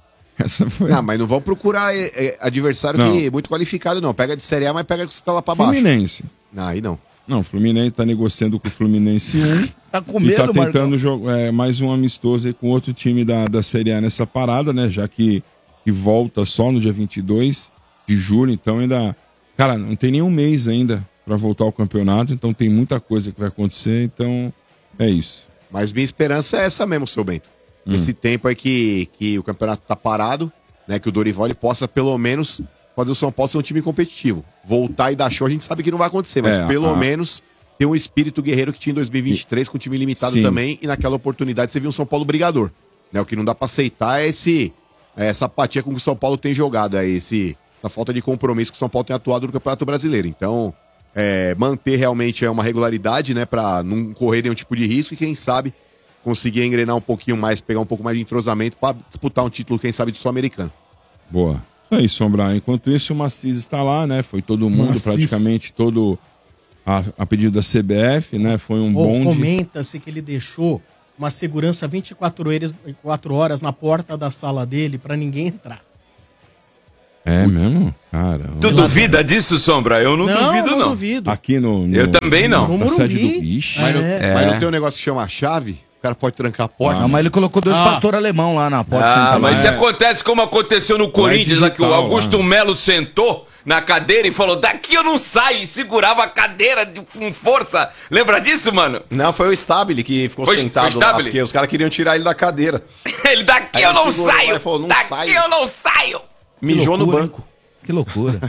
essa foi...
Não, mas não vão procurar é, é, adversário que é muito qualificado, não. Pega de Série A, mas pega que você tá lá para baixo.
Fluminense.
Não, aí não.
Não, o Fluminense tá negociando com o Fluminense um.
Tá com medo,
e tá tentando jogar é, mais um amistoso aí com outro time da, da Série A nessa parada, né? Já que, que volta só no dia vinte e dois de julho, então ainda... Cara, não tem nem um mês ainda para voltar ao campeonato, então tem muita coisa que vai acontecer, então é isso.
Mas minha esperança é essa mesmo, seu Bento. Hum. Esse tempo aí que, que o campeonato tá parado, né? Que o Dorival ele possa pelo menos fazer o São Paulo ser um time competitivo. Voltar e dar show, a gente sabe que não vai acontecer, mas é, pelo a... menos ter um espírito guerreiro que tinha em dois mil e vinte e três, com um time limitado Sim. também, e naquela oportunidade você viu um São Paulo brigador. Né? O que não dá pra aceitar é, esse, é essa apatia com que o São Paulo tem jogado, é esse, essa falta de compromisso que o São Paulo tem atuado no Campeonato Brasileiro. Então, é, manter realmente é uma regularidade, né, pra não correr nenhum tipo de risco, e quem sabe conseguir engrenar um pouquinho mais, pegar um pouco mais de entrosamento para disputar um título, quem sabe, de Sul-Americano.
Boa. Isso aí, Sombra. Enquanto isso, o Macis está lá, né? Foi todo mundo,
Macis.
praticamente todo a, a pedido da C B F, né? Foi um
Ou
bonde.
comenta-se que ele deixou uma segurança vinte e quatro horas, quatro horas na porta da sala dele para ninguém entrar.
É mesmo? Cara.
Tu duvida disso, Sombra? Eu não,
Não,
duvido,
não
não.
duvido.
Aqui no, no-
Eu também não.
na
No
sede do...
Morumbi.
Ixi.
Mas, não,
É.
mas não tem um negócio que chama chave? O cara pode trancar a porta.
Não, mas ele colocou dois
Ah.
pastores alemão lá na porta.
Ah,
sentado.
mas
é.
isso acontece como aconteceu no Corinthians, lá que o
digital,
Augusto
lá.
Melo sentou na cadeira e falou: daqui eu não saio, e segurava a cadeira de- com força. Lembra disso, mano?
Não, foi o Stabile que ficou
Foi-
sentado
foi
lá,
Stabile?
porque os caras queriam tirar ele da cadeira.
Ele, daqui
Aí
eu
ele
não
segurou lá
saio,
e falou, "Não
daqui
saio."
eu não saio.
Mijou no
loucura,
banco.
Que loucura.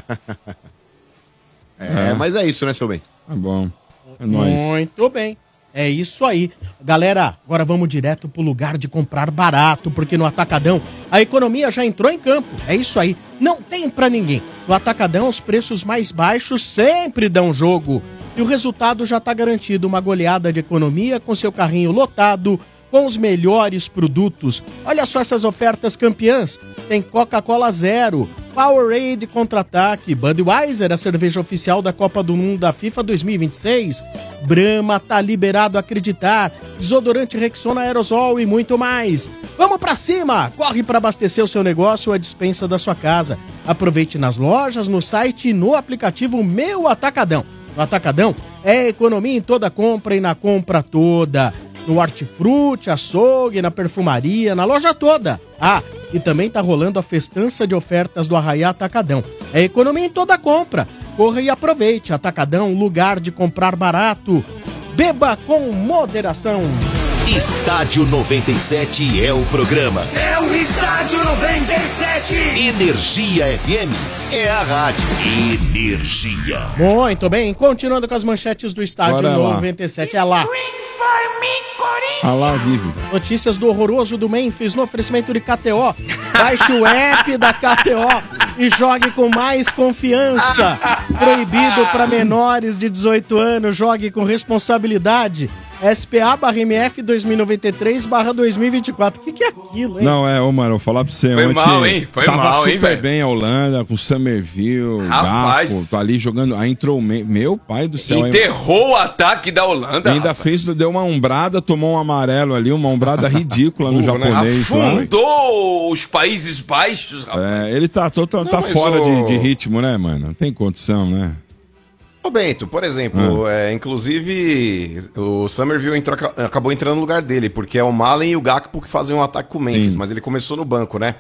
É,
É.
mas é isso, né, seu bem?
Tá bom. É nóis.
Muito bem. É isso aí. Galera, agora vamos direto pro lugar de comprar barato, porque no Atacadão a economia já entrou em campo. É isso aí. Não tem pra ninguém. No Atacadão os preços mais baixos sempre dão jogo. E o resultado já tá garantido. Uma goleada de economia com seu carrinho lotado, com os melhores produtos. Olha só essas ofertas campeãs. Tem Coca-Cola Zero, Powerade Contra-Ataque, Budweiser, a cerveja oficial da Copa do Mundo da FIFA dois mil e vinte e seis, Brahma, tá liberado a acreditar, desodorante Rexona Aerosol e muito mais. Vamos pra cima! Corre para abastecer o seu negócio ou a despensa da sua casa. Aproveite nas lojas, no site e no aplicativo Meu Atacadão. No Atacadão é economia em toda compra e na compra toda. No hortifruti, açougue, na perfumaria, na loja toda. Ah, e também tá rolando a festança de ofertas do Arraiá Atacadão. É economia em toda compra. Corra e aproveite. Atacadão, lugar de comprar barato. Beba com moderação.
Estádio noventa e sete é o programa.
É o Estádio noventa e sete.
Energia F M é a rádio. Energia.
Muito bem, continuando com as manchetes do Estádio
Bora lá.
noventa e sete. É lá.
Ah lá, Vivi.
Notícias do horroroso do Memphis no oferecimento de K T O. Baixe o app da K T O e jogue com mais confiança. Proibido para menores de dezoito anos. Jogue com responsabilidade. S P A barra M F dois mil e noventa e três barra dois mil e vinte e quatro. O que, que é aquilo, hein?
Não, é, ô, mano, eu vou falar pra você.
Foi
ontem
mal, hein? Foi
tava
mal, hein,
super
velho?
bem a Holanda, com Somerville,
Rapaz.
Gakpo, tá ali jogando. Aí entrou o me... Meu pai do céu. aí-
Enterrou o ataque da Holanda.
Ainda
rapaz.
fez, deu uma umbrada, tomou um amarelo ali, uma umbrada ridícula no
Burro, né?
japonês lá.
Afundou os Países Baixos, rapaz.
É, ele tá, tô, tá, tá
mas
fora
o-
de, de ritmo, né, mano? Não tem condição, né?
Ô Bento, por exemplo, é, inclusive o Somerville entrou, acabou entrando no lugar dele, porque é o Malen e o Gakpo que fazem um ataque com o Memphis,
Sim.
mas ele começou no banco, né?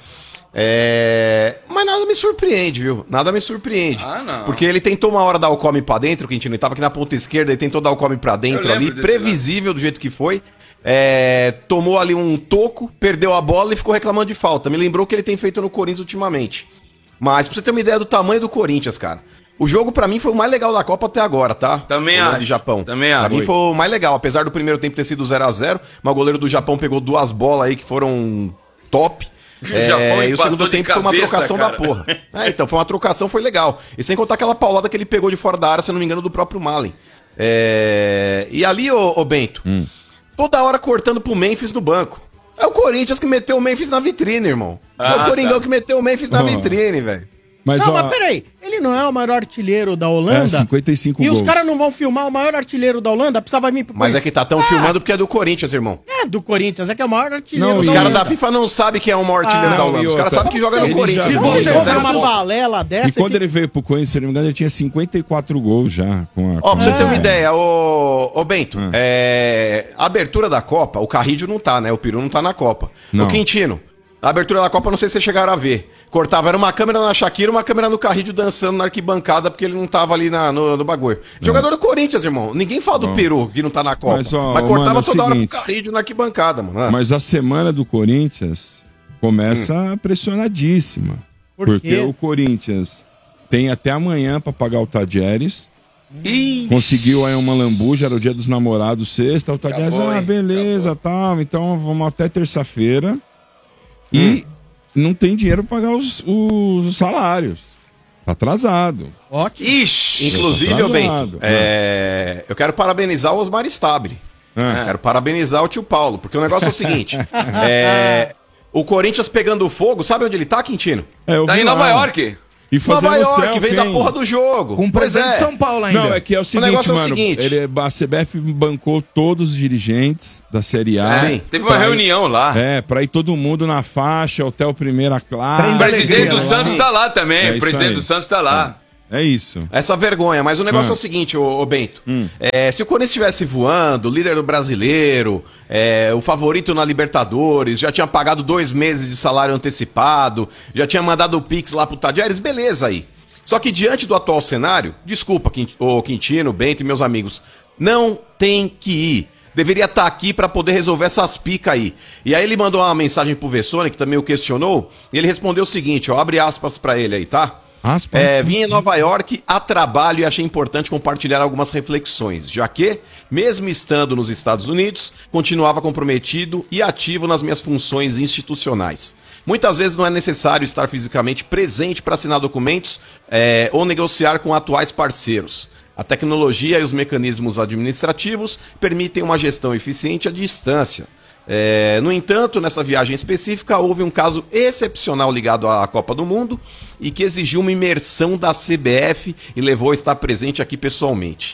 É, mas nada me surpreende, viu? Nada me surpreende.
Ah, não.
Porque ele tentou uma hora dar o come pra dentro, que a gente não tava aqui na ponta esquerda, ele tentou dar o come pra dentro
Eu lembro
ali,
desse
previsível do jeito que foi. É, tomou ali um toco, perdeu a bola e ficou reclamando de falta. Me lembrou o que ele tem feito no Corinthians ultimamente. Mas pra você ter uma ideia do tamanho do Corinthians, cara. O jogo, pra mim, foi o mais legal da Copa até agora, tá?
Também
Holanda
acho,
e Japão.
também
Pra
acho.
mim foi o mais legal, apesar do primeiro tempo ter sido zero a zero, mas o goleiro do Japão pegou duas bolas aí que foram top.
O Japão
e o
empatou
segundo
de
tempo foi uma
cabeça,
trocação
cara.
da porra. É, então, foi uma trocação, foi legal. E sem contar aquela paulada que ele pegou de fora da área, se não me engano, do próprio Malen. É... E ali, ô, ô Bento,
Hum.
toda hora cortando pro Memphis no banco. É o Corinthians que meteu o Memphis na vitrine, irmão. é
Ah,
o Coringão
tá.
que meteu o Memphis na
Oh.
vitrine, velho.
Mas,
Não,
ó,
mas peraí, ele não é o maior artilheiro da Holanda?
É, cinquenta e cinco
E os
gols.
caras não vão filmar o maior artilheiro da Holanda? Precisava vir pro
Mas é que tá tão
Ah,
filmando porque é do Corinthians, irmão.
É, do Corinthians, é que é o maior artilheiro
Não,
Os
e-
da
caras
Holanda.
da FIFA não sabem quem é o maior artilheiro
Ah,
da
não,
Holanda.
e
Os caras
outra,
sabem que joga no
ele
Corinthians.
já-
Se
Ele
você
já-
jogar
já-
uma
já-
balela
E
dessa...
quando
fica-
ele veio pro Corinthians, se não me engano, ele tinha cinquenta e quatro gols já. Com a,
Ó, pra você
com
ter
a-
uma ideia, ô, ô Bento,
Hum.
é, a abertura da Copa, o Carrillo não tá, né? O Peru não tá na Copa.
Não.
O Quintino, a abertura da Copa, não sei se vocês chegaram a ver. Cortava, era uma câmera na Shakira e uma câmera no Carrillo dançando na arquibancada, porque ele não tava ali na, no, no bagulho. Jogador do Corinthians, irmão. Ninguém fala do
Não.
Peru, que não tá na Copa.
Mas,
Mas,
ó,
cortava
mano, é o
toda hora
seguinte.
pro Carrillo na arquibancada, mano. Ah.
Mas a semana do Corinthians começa pressionadíssima.
Por
porque
quê?
o Corinthians tem até amanhã pra pagar o Tadieres.
Ih,
Conseguiu aí uma lambuja, era o dia dos namorados, sexta. O Tadieres,
Acabou,
ah,
hein?
beleza, tal. Então vamos até terça-feira. E não tem dinheiro pra pagar os, os salários. Tá atrasado.
Ótimo.
Ixi.
Inclusive,
Eu
ô
tô
Bento,
atrasado.
é, eu quero parabenizar o Osmar Stabile.
Ah. Quero parabenizar o tio Paulo, porque o negócio é o seguinte: é, o Corinthians pegando fogo, sabe onde ele tá, Quintino?
É, eu
Tá
vi
em
lá.
Nova York.
E fazendo
Nova York,
selfie,
veio da
hein?
porra do jogo.
Com o
Pois
presidente
é.
de São Paulo ainda.
Não, é que é o seguinte,
negócio é o
mano.
seguinte.
Ele, a C B F bancou todos os dirigentes da Série A.
É, teve uma
pra ir-
reunião lá.
É, pra ir todo mundo na faixa, hotel primeira classe.
O presidente do
lá.
Santos tá lá também.
É
o
isso
presidente
aí.
do Santos tá lá.
É isso.
Essa vergonha, mas o negócio
Ah.
é o seguinte, ô, ô Bento.
Hum.
É, se o Corinthians estivesse voando, líder do brasileiro, é, o favorito na Libertadores, já tinha pagado dois meses de salário antecipado, já tinha mandado o Pix lá pro Tadieres, beleza aí. Só que diante do atual cenário, desculpa, Quint- ô Quintino, Bento e meus amigos, não tem que ir. Deveria estar aqui para poder resolver essas picas aí. E aí ele mandou uma mensagem pro Vessone, que também o questionou, e ele respondeu o seguinte, ó, abre aspas pra ele aí, tá?
Aspas.
É, vim em Nova York a trabalho e achei importante compartilhar algumas reflexões, já que, mesmo estando nos Estados Unidos, continuava comprometido e ativo nas minhas funções institucionais. Muitas vezes não é necessário estar fisicamente presente para assinar documentos é, ou negociar com atuais parceiros. A tecnologia e os mecanismos administrativos permitem uma gestão eficiente à distância. É, no entanto, nessa viagem específica, houve um caso excepcional ligado à Copa do Mundo e que exigiu uma imersão da C B F e levou a estar presente aqui pessoalmente.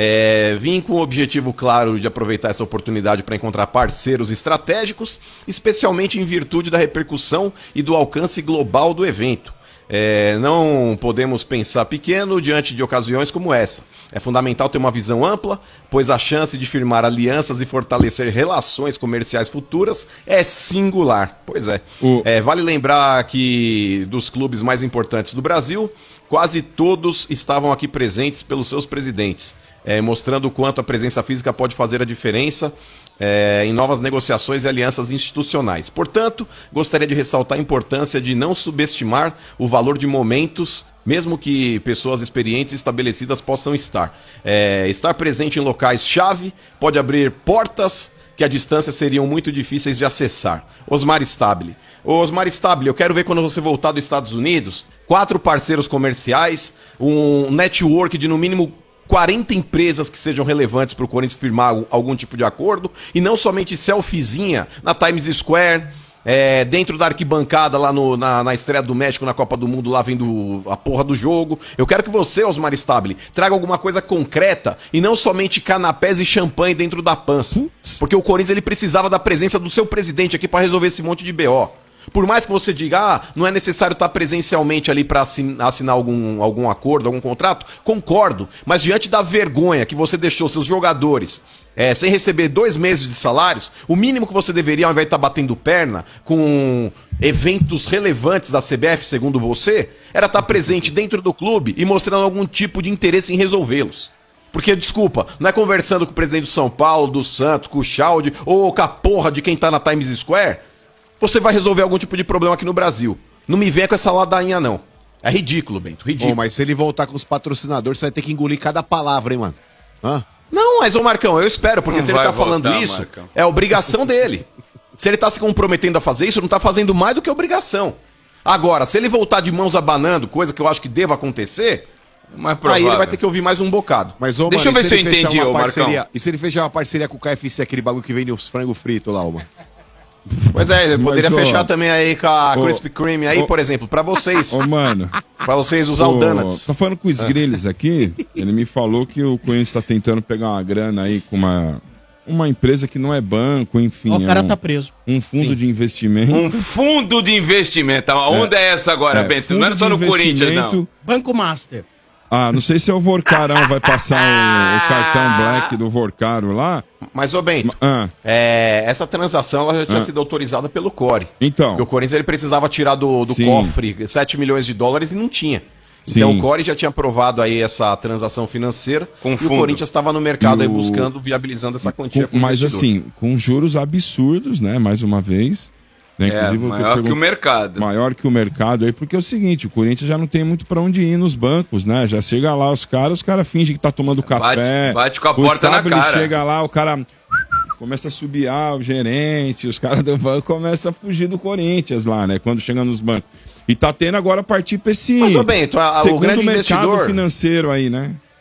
É, vim com o objetivo claro de aproveitar essa oportunidade para encontrar parceiros estratégicos, especialmente em virtude da repercussão e do alcance global do evento. É, não podemos pensar pequeno diante de ocasiões como essa. É fundamental ter uma visão ampla, pois a chance de firmar alianças e fortalecer relações comerciais futuras é singular. Pois é.
O-
É, vale lembrar que dos clubes mais importantes do Brasil, quase todos estavam aqui presentes pelos seus presidentes, é, mostrando o quanto a presença física pode fazer a diferença é, em novas negociações e alianças institucionais. Portanto, gostaria de ressaltar a importância de não subestimar o valor de momentos, mesmo que pessoas experientes e estabelecidas possam estar. É, estar presente em locais-chave pode abrir portas que à distância seriam muito difíceis de acessar. Osmar Stabile. Ô, Osmar Stabile, eu quero ver quando você voltar dos Estados Unidos, quatro parceiros comerciais, um network de no mínimo quarenta empresas que sejam relevantes para o Corinthians firmar algum, algum tipo de acordo, e não somente selfiezinha na Times Square, é, dentro da arquibancada lá no, na, na estreia do México na Copa do Mundo, lá vendo a porra do jogo. Eu quero que você, Osmar Stabile, traga alguma coisa concreta e não somente canapés e champanhe dentro da pança. Porque o Corinthians ele precisava da presença do seu presidente aqui para resolver esse monte de B O. Por mais que você diga, ah, não é necessário estar presencialmente ali para assinar, assinar algum, algum acordo, algum contrato, concordo. Mas diante da vergonha que você deixou seus jogadores é, sem receber dois meses de salários, o mínimo que você deveria, ao invés de estar batendo perna com eventos relevantes da C B F, segundo você, era estar presente dentro do clube e mostrando algum tipo de interesse em resolvê-los. Porque, desculpa, não é conversando com o presidente do São Paulo, do Santos, com o Chaldi ou com a porra de quem tá na Times Square, você vai resolver algum tipo de problema aqui no Brasil. Não me venha com essa ladainha, não. É ridículo, Bento, ridículo.
Bom, mas se ele voltar com os patrocinadores, você vai ter que engolir cada palavra, hein, mano? Hã?
Não, mas, ô Marcão, eu espero, porque
Não
se ele
vai
tá falando
voltar,
isso,
Marcão.
é obrigação dele. Se ele tá se comprometendo a fazer isso, não tá fazendo mais do que obrigação. Agora, se ele voltar de mãos abanando, coisa que eu acho que deva acontecer,
Mais
aí
provável.
ele vai ter que ouvir mais um bocado.
Mas, ô,
Deixa eu ver
e
se eu
ele fechar
entendi,
uma
ô, Marcão.
parceria- E se ele fechar uma parceria com o K F C, aquele bagulho que vende os frango frito lá, ô, mano?
Pois é, ele poderia
Mas, ô,
fechar também aí com a
ô,
Krispy Kreme aí,
ô,
por exemplo, pra vocês.
Ô, mano.
Pra vocês usar o
Ô,
Donuts.
Tá falando com o Sgrilles aqui, ele me falou que o Corinthians tá tentando pegar uma grana aí com uma, uma empresa que não é banco, enfim.
Ó, o cara
é um,
tá preso.
um fundo de investimento.
Um fundo de investimento. Onde é, essa agora,
É,
Bento? Não era
fundo
só
de
no Corinthians, não.
investimento.
Banco Master.
Ah, não sei se é o Vorcarão vai passar o, o cartão Black do Vorcaro lá.
Mas, ô Bento,
Ah,
é, essa transação ela já tinha
Ah.
sido autorizada pelo Core.
então.
Porque o Corinthians ele precisava tirar do, do
Sim.
cofre sete milhões de dólares e não tinha.
Sim.
Então o Core já tinha aprovado aí essa transação financeira
Com
e o
fundo.
Corinthians estava no mercado
E
aí
o-
buscando, viabilizando essa quantia.
Com-
pro
mas
investidor.
assim, com juros absurdos, né? Mais uma vez. Né?
É,
Inclusive, eu
maior que
pergunto-
o mercado.
Maior que o mercado aí, porque é o seguinte, o Corinthians já não tem muito pra onde ir nos bancos, né? Já chega lá os caras, os caras fingem que tá tomando café.
bate com a
o
porta na
Stabile
cara.
chega lá, o cara começa a subiar o gerente, os caras do banco começam a fugir do Corinthians lá, né? Quando chega nos bancos. E tá tendo agora partir pra esse
Mas, ô Bento, a- a- o
segundo
grande
mercado
investidor-
financeiro aí, né?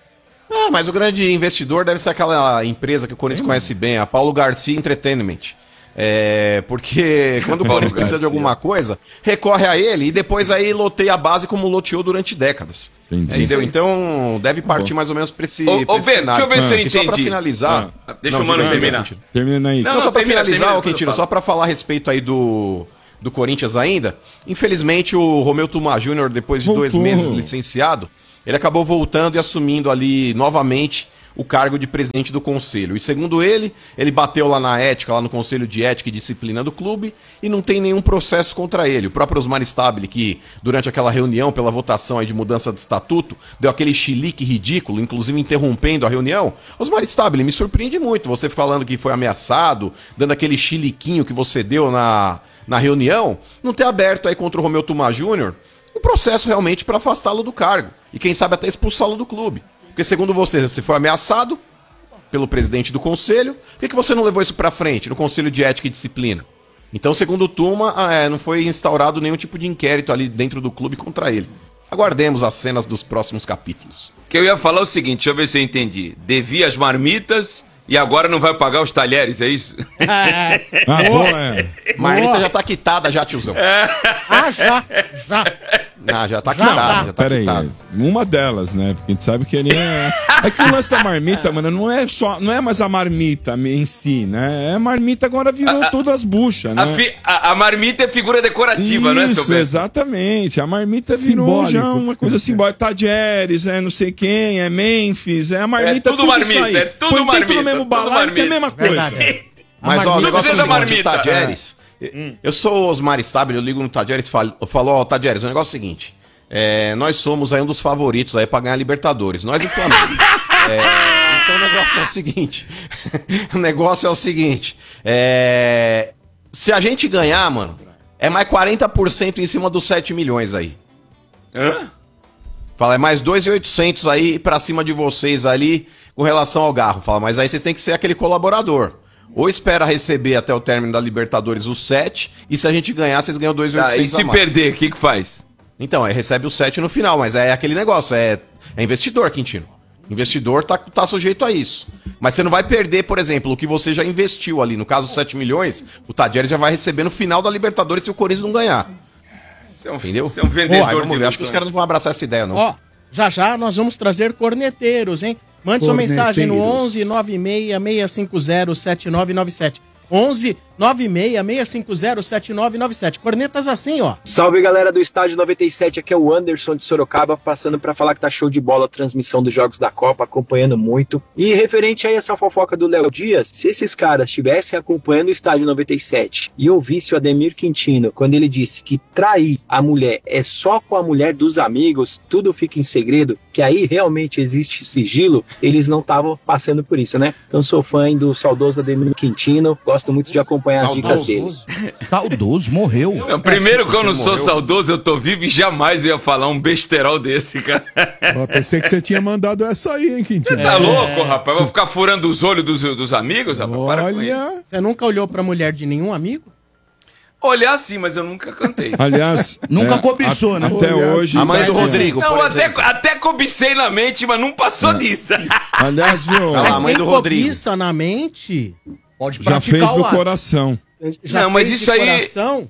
Ah, mas o grande investidor deve ser aquela empresa que o Corinthians conhece bem, a Paulo Garcia Entertainment. É, porque quando o Corinthians precisa de alguma coisa, recorre a ele e depois aí loteia a base como loteou durante décadas.
Entendi.
Entendeu? Então deve partir mais ou menos pra esse,
Ô,
pra
ô,
esse
Bento,
cenário.
deixa eu ver se eu
E só pra
entendi.
finalizar...
Ah, deixa o Mano
diga aí,
terminar.
Quintino.
Termina aí.
Não,
Não, só pra
termina,
finalizar,
termina,
ô, Quintino,
depois eu
só pra falar a respeito aí do, do Corinthians ainda, infelizmente o Romeu Tuma Júnior, depois de
Voltou.
dois meses licenciado, ele acabou voltando e assumindo ali novamente o cargo de presidente do conselho. E segundo ele, ele bateu lá na ética, lá no Conselho de Ética e Disciplina do clube, e não tem nenhum processo contra ele. O próprio Osmar Stabile, que durante aquela reunião, pela votação aí de mudança de estatuto, deu aquele chilique ridículo, inclusive interrompendo a reunião. Osmar Stabile, me surpreende muito você falando que foi ameaçado, dando aquele chiliquinho que você deu na, na reunião, não ter aberto aí contra o Romeu Tuma Júnior um processo realmente para afastá-lo do cargo. E quem sabe até expulsá-lo do clube. Porque segundo você, você foi ameaçado pelo presidente do conselho, por que, que você não levou isso pra frente no Conselho de Ética e Disciplina? Então, segundo o Tuma, é, não foi instaurado nenhum tipo de inquérito ali dentro do clube contra ele. Aguardemos as cenas dos próximos capítulos.
Que eu ia falar o seguinte, deixa eu ver se eu entendi. Devia as marmitas e agora não vai pagar os talheres, é isso?
Ah, boa, é.
Marmita já tá quitada já, tiozão.
Ah, já, já.
Ah, já tá
Já
quitada,
tá.
já tá
Pera aí,
quitada.
uma delas, né? Porque a gente sabe que ele é. É que o lance da marmita, mano, não é só. Não é mais a marmita em si, né? É a marmita agora virou todas as buchas, né?
A, fi- a- a marmita é figura decorativa, não é, seu
Isso,
Beto?
exatamente. A marmita virou
Simbólico.
já uma coisa simbólica. Tadieres, é não sei quem, é Memphis, é a marmita.
É tudo marmita,
isso aí.
é tudo
Põe dentro
marmita,
do mesmo
tudo
balaio que é a
marmita.
mesma coisa.
Verdade.
Mas, ó, o
Tudo
negócio é o
dentro da
seguinte, o
marmita.
Tadieres... Eu sou o Osmar Stabile, eu ligo no Tadieres e falo, eu falo, ó, Tadieres, o negócio é o seguinte... É, nós somos aí um dos favoritos aí pra ganhar a Libertadores. Nós e o Flamengo. É, então o negócio é o seguinte. o negócio é o seguinte. É, se a gente ganhar, mano, é mais quarenta por cento em cima dos sete milhões aí.
Hã?
Fala, é mais dois mil e oitocentos aí pra cima de vocês ali com relação ao Garro. Fala, mas aí vocês têm que ser aquele colaborador. Ou espera receber até o término da Libertadores os sete, e se a gente ganhar, vocês ganham dois mil e
Tá, e
oitocentos
se
a mais.
perder, o que que faz?
Então, aí recebe o sete no final, mas é aquele negócio, é, é investidor, Quintino. Investidor tá, tá sujeito a isso. Mas você não vai perder, por exemplo, o que você já investiu ali. No caso, sete milhões, o Tadieres já vai receber no final da Libertadores se o Corinthians não ganhar.
Você é um,
Entendeu?
você é um vendedor
Pô, vamos
de
ver. Acho que os
ilusões.
caras não vão abraçar essa ideia, não.
Ó, já já nós vamos trazer corneteiros, hein? Mande sua mensagem no
Corneteiros.
onze nove seis seis cinco zero sete nove nove sete. onze nove seis seis cinco zero sete nove nove sete. Cornetas assim, ó.
Salve galera do Estádio noventa e sete, aqui é o Anderson de Sorocaba, passando pra falar que tá show de bola a transmissão dos jogos da Copa, acompanhando muito. E referente a essa fofoca do Léo Dias, se esses caras estivessem acompanhando o Estádio noventa e sete e ouvisse o Ademir Quintino, quando ele disse que trair a mulher é só com a mulher dos amigos, tudo fica em segredo, que aí realmente existe sigilo, eles não estavam passando por isso, né? Então sou fã do saudoso Ademir Quintino, gosto muito de acompanhar as dicas dele.
Saudoso, morreu.
Não, primeiro que eu não sou
morreu.
saudoso, eu tô vivo e jamais eu ia falar um besterol desse, cara.
Ó, pensei que você tinha mandado essa aí, hein, Quintino?
Tá louco, rapaz? Vou ficar furando os olhos dos, dos amigos, rapaz? Para com isso.
Olha,
Você nunca olhou pra mulher de nenhum amigo?
Olhar sim, mas eu nunca cantei.
Aliás.
Nunca
é,
cobiçou,
a-
né?
Até
Olha,
hoje.
A mãe do
Mas,
Rodrigo,
Não,
por
até,
exemplo.
até cobicei na mente, mas não passou disso.
Aliás, viu?
Vai lá,
Mas
mãe
quem
do Rodrigo.
cobiça na mente,
Pode
Já fez do
ato.
coração.
já
Não, mas
fez de
isso aí-
coração.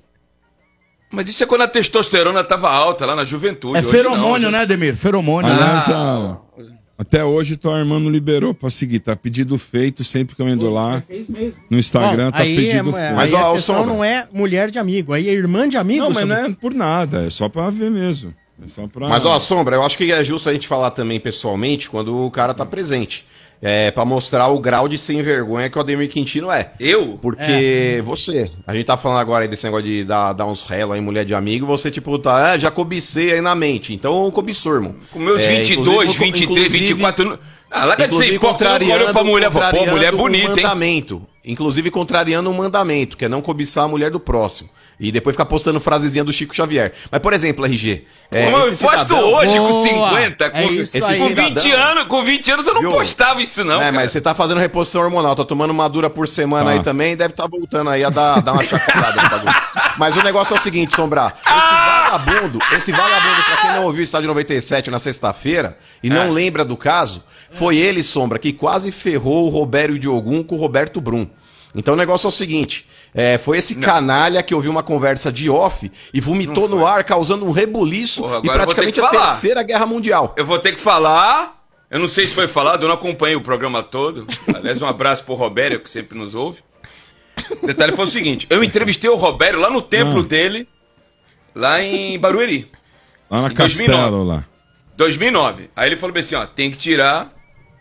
Mas isso é quando a testosterona tava alta lá na juventude.
É
Hoje
feromônio,
não,
né, Ademir? Feromônio,
Aliás,
né?
a- até hoje tua irmã não liberou pra seguir. Tá pedido feito sempre que eu ando lá. No Instagram
Bom,
tá
aí
pedido
é,
feito.
Mas,
aí
ó,
a
o
questão
Sombra.
não é mulher de amigo, aí é irmã de amigo.
Não, mas
Sombra.
não é por nada, é só pra ver mesmo. É só pra...
Mas, ó, Sombra, eu acho que é justo a gente falar também pessoalmente quando o cara tá presente. É, pra mostrar o grau de sem vergonha que o Ademir Quintino é.
Eu?
Porque você, a gente tá falando agora aí desse negócio de dar, dar uns réus aí, mulher de amigo, você, tipo, tá, ah, já cobicei aí na mente. Então, cobiçou, irmão.
Com meus
É,
vinte e dois,
inclusive,
vinte e três, vinte e quatro anos. Ah, larga de ser
Inclusive,
hipócrita, olhou
contrariando,
pra mulher, pô,
contrariando
mulher
um
bonita, hein?
mandamento. Inclusive, contrariando um mandamento, que é não cobiçar a mulher do próximo. E depois ficar postando frasezinha do Chico Xavier. Mas, por exemplo, R G. É,
Pô, eu
esse
posto
cidadão-
hoje com
Boa!
cinquenta, com,
É isso
com
aí.
vinte
Cidadão.
anos, com vinte anos eu não
Viu?
postava isso não,
É,
cara.
mas você tá fazendo reposição hormonal, tá tomando uma dura por semana
Tá.
aí também, deve tá voltando aí a dar, dar uma chacoalhada no bagulho. Mas o negócio é o seguinte, Sombrar. Esse vagabundo, esse vagabundo, pra quem não ouviu o Estádio noventa e sete na sexta-feira e não
É.
lembra do caso, Foi ele, Sombra, que quase ferrou o Robério Diogun com o Roberto Brum. Então o negócio é o seguinte, é, foi esse não. canalha que ouviu uma conversa de off e vomitou no ar, causando um rebuliço Porra, e praticamente a terceira guerra mundial.
Eu vou ter que falar, eu não sei se foi falado, eu não acompanhei o programa todo. Aliás, um abraço pro Robério, que sempre nos ouve. O detalhe foi o seguinte, eu entrevistei o Robério lá no templo ah. dele, lá em Barueri.
Lá na Castelo, lá.
dois mil e nove. Aí ele falou assim, ó, tem que tirar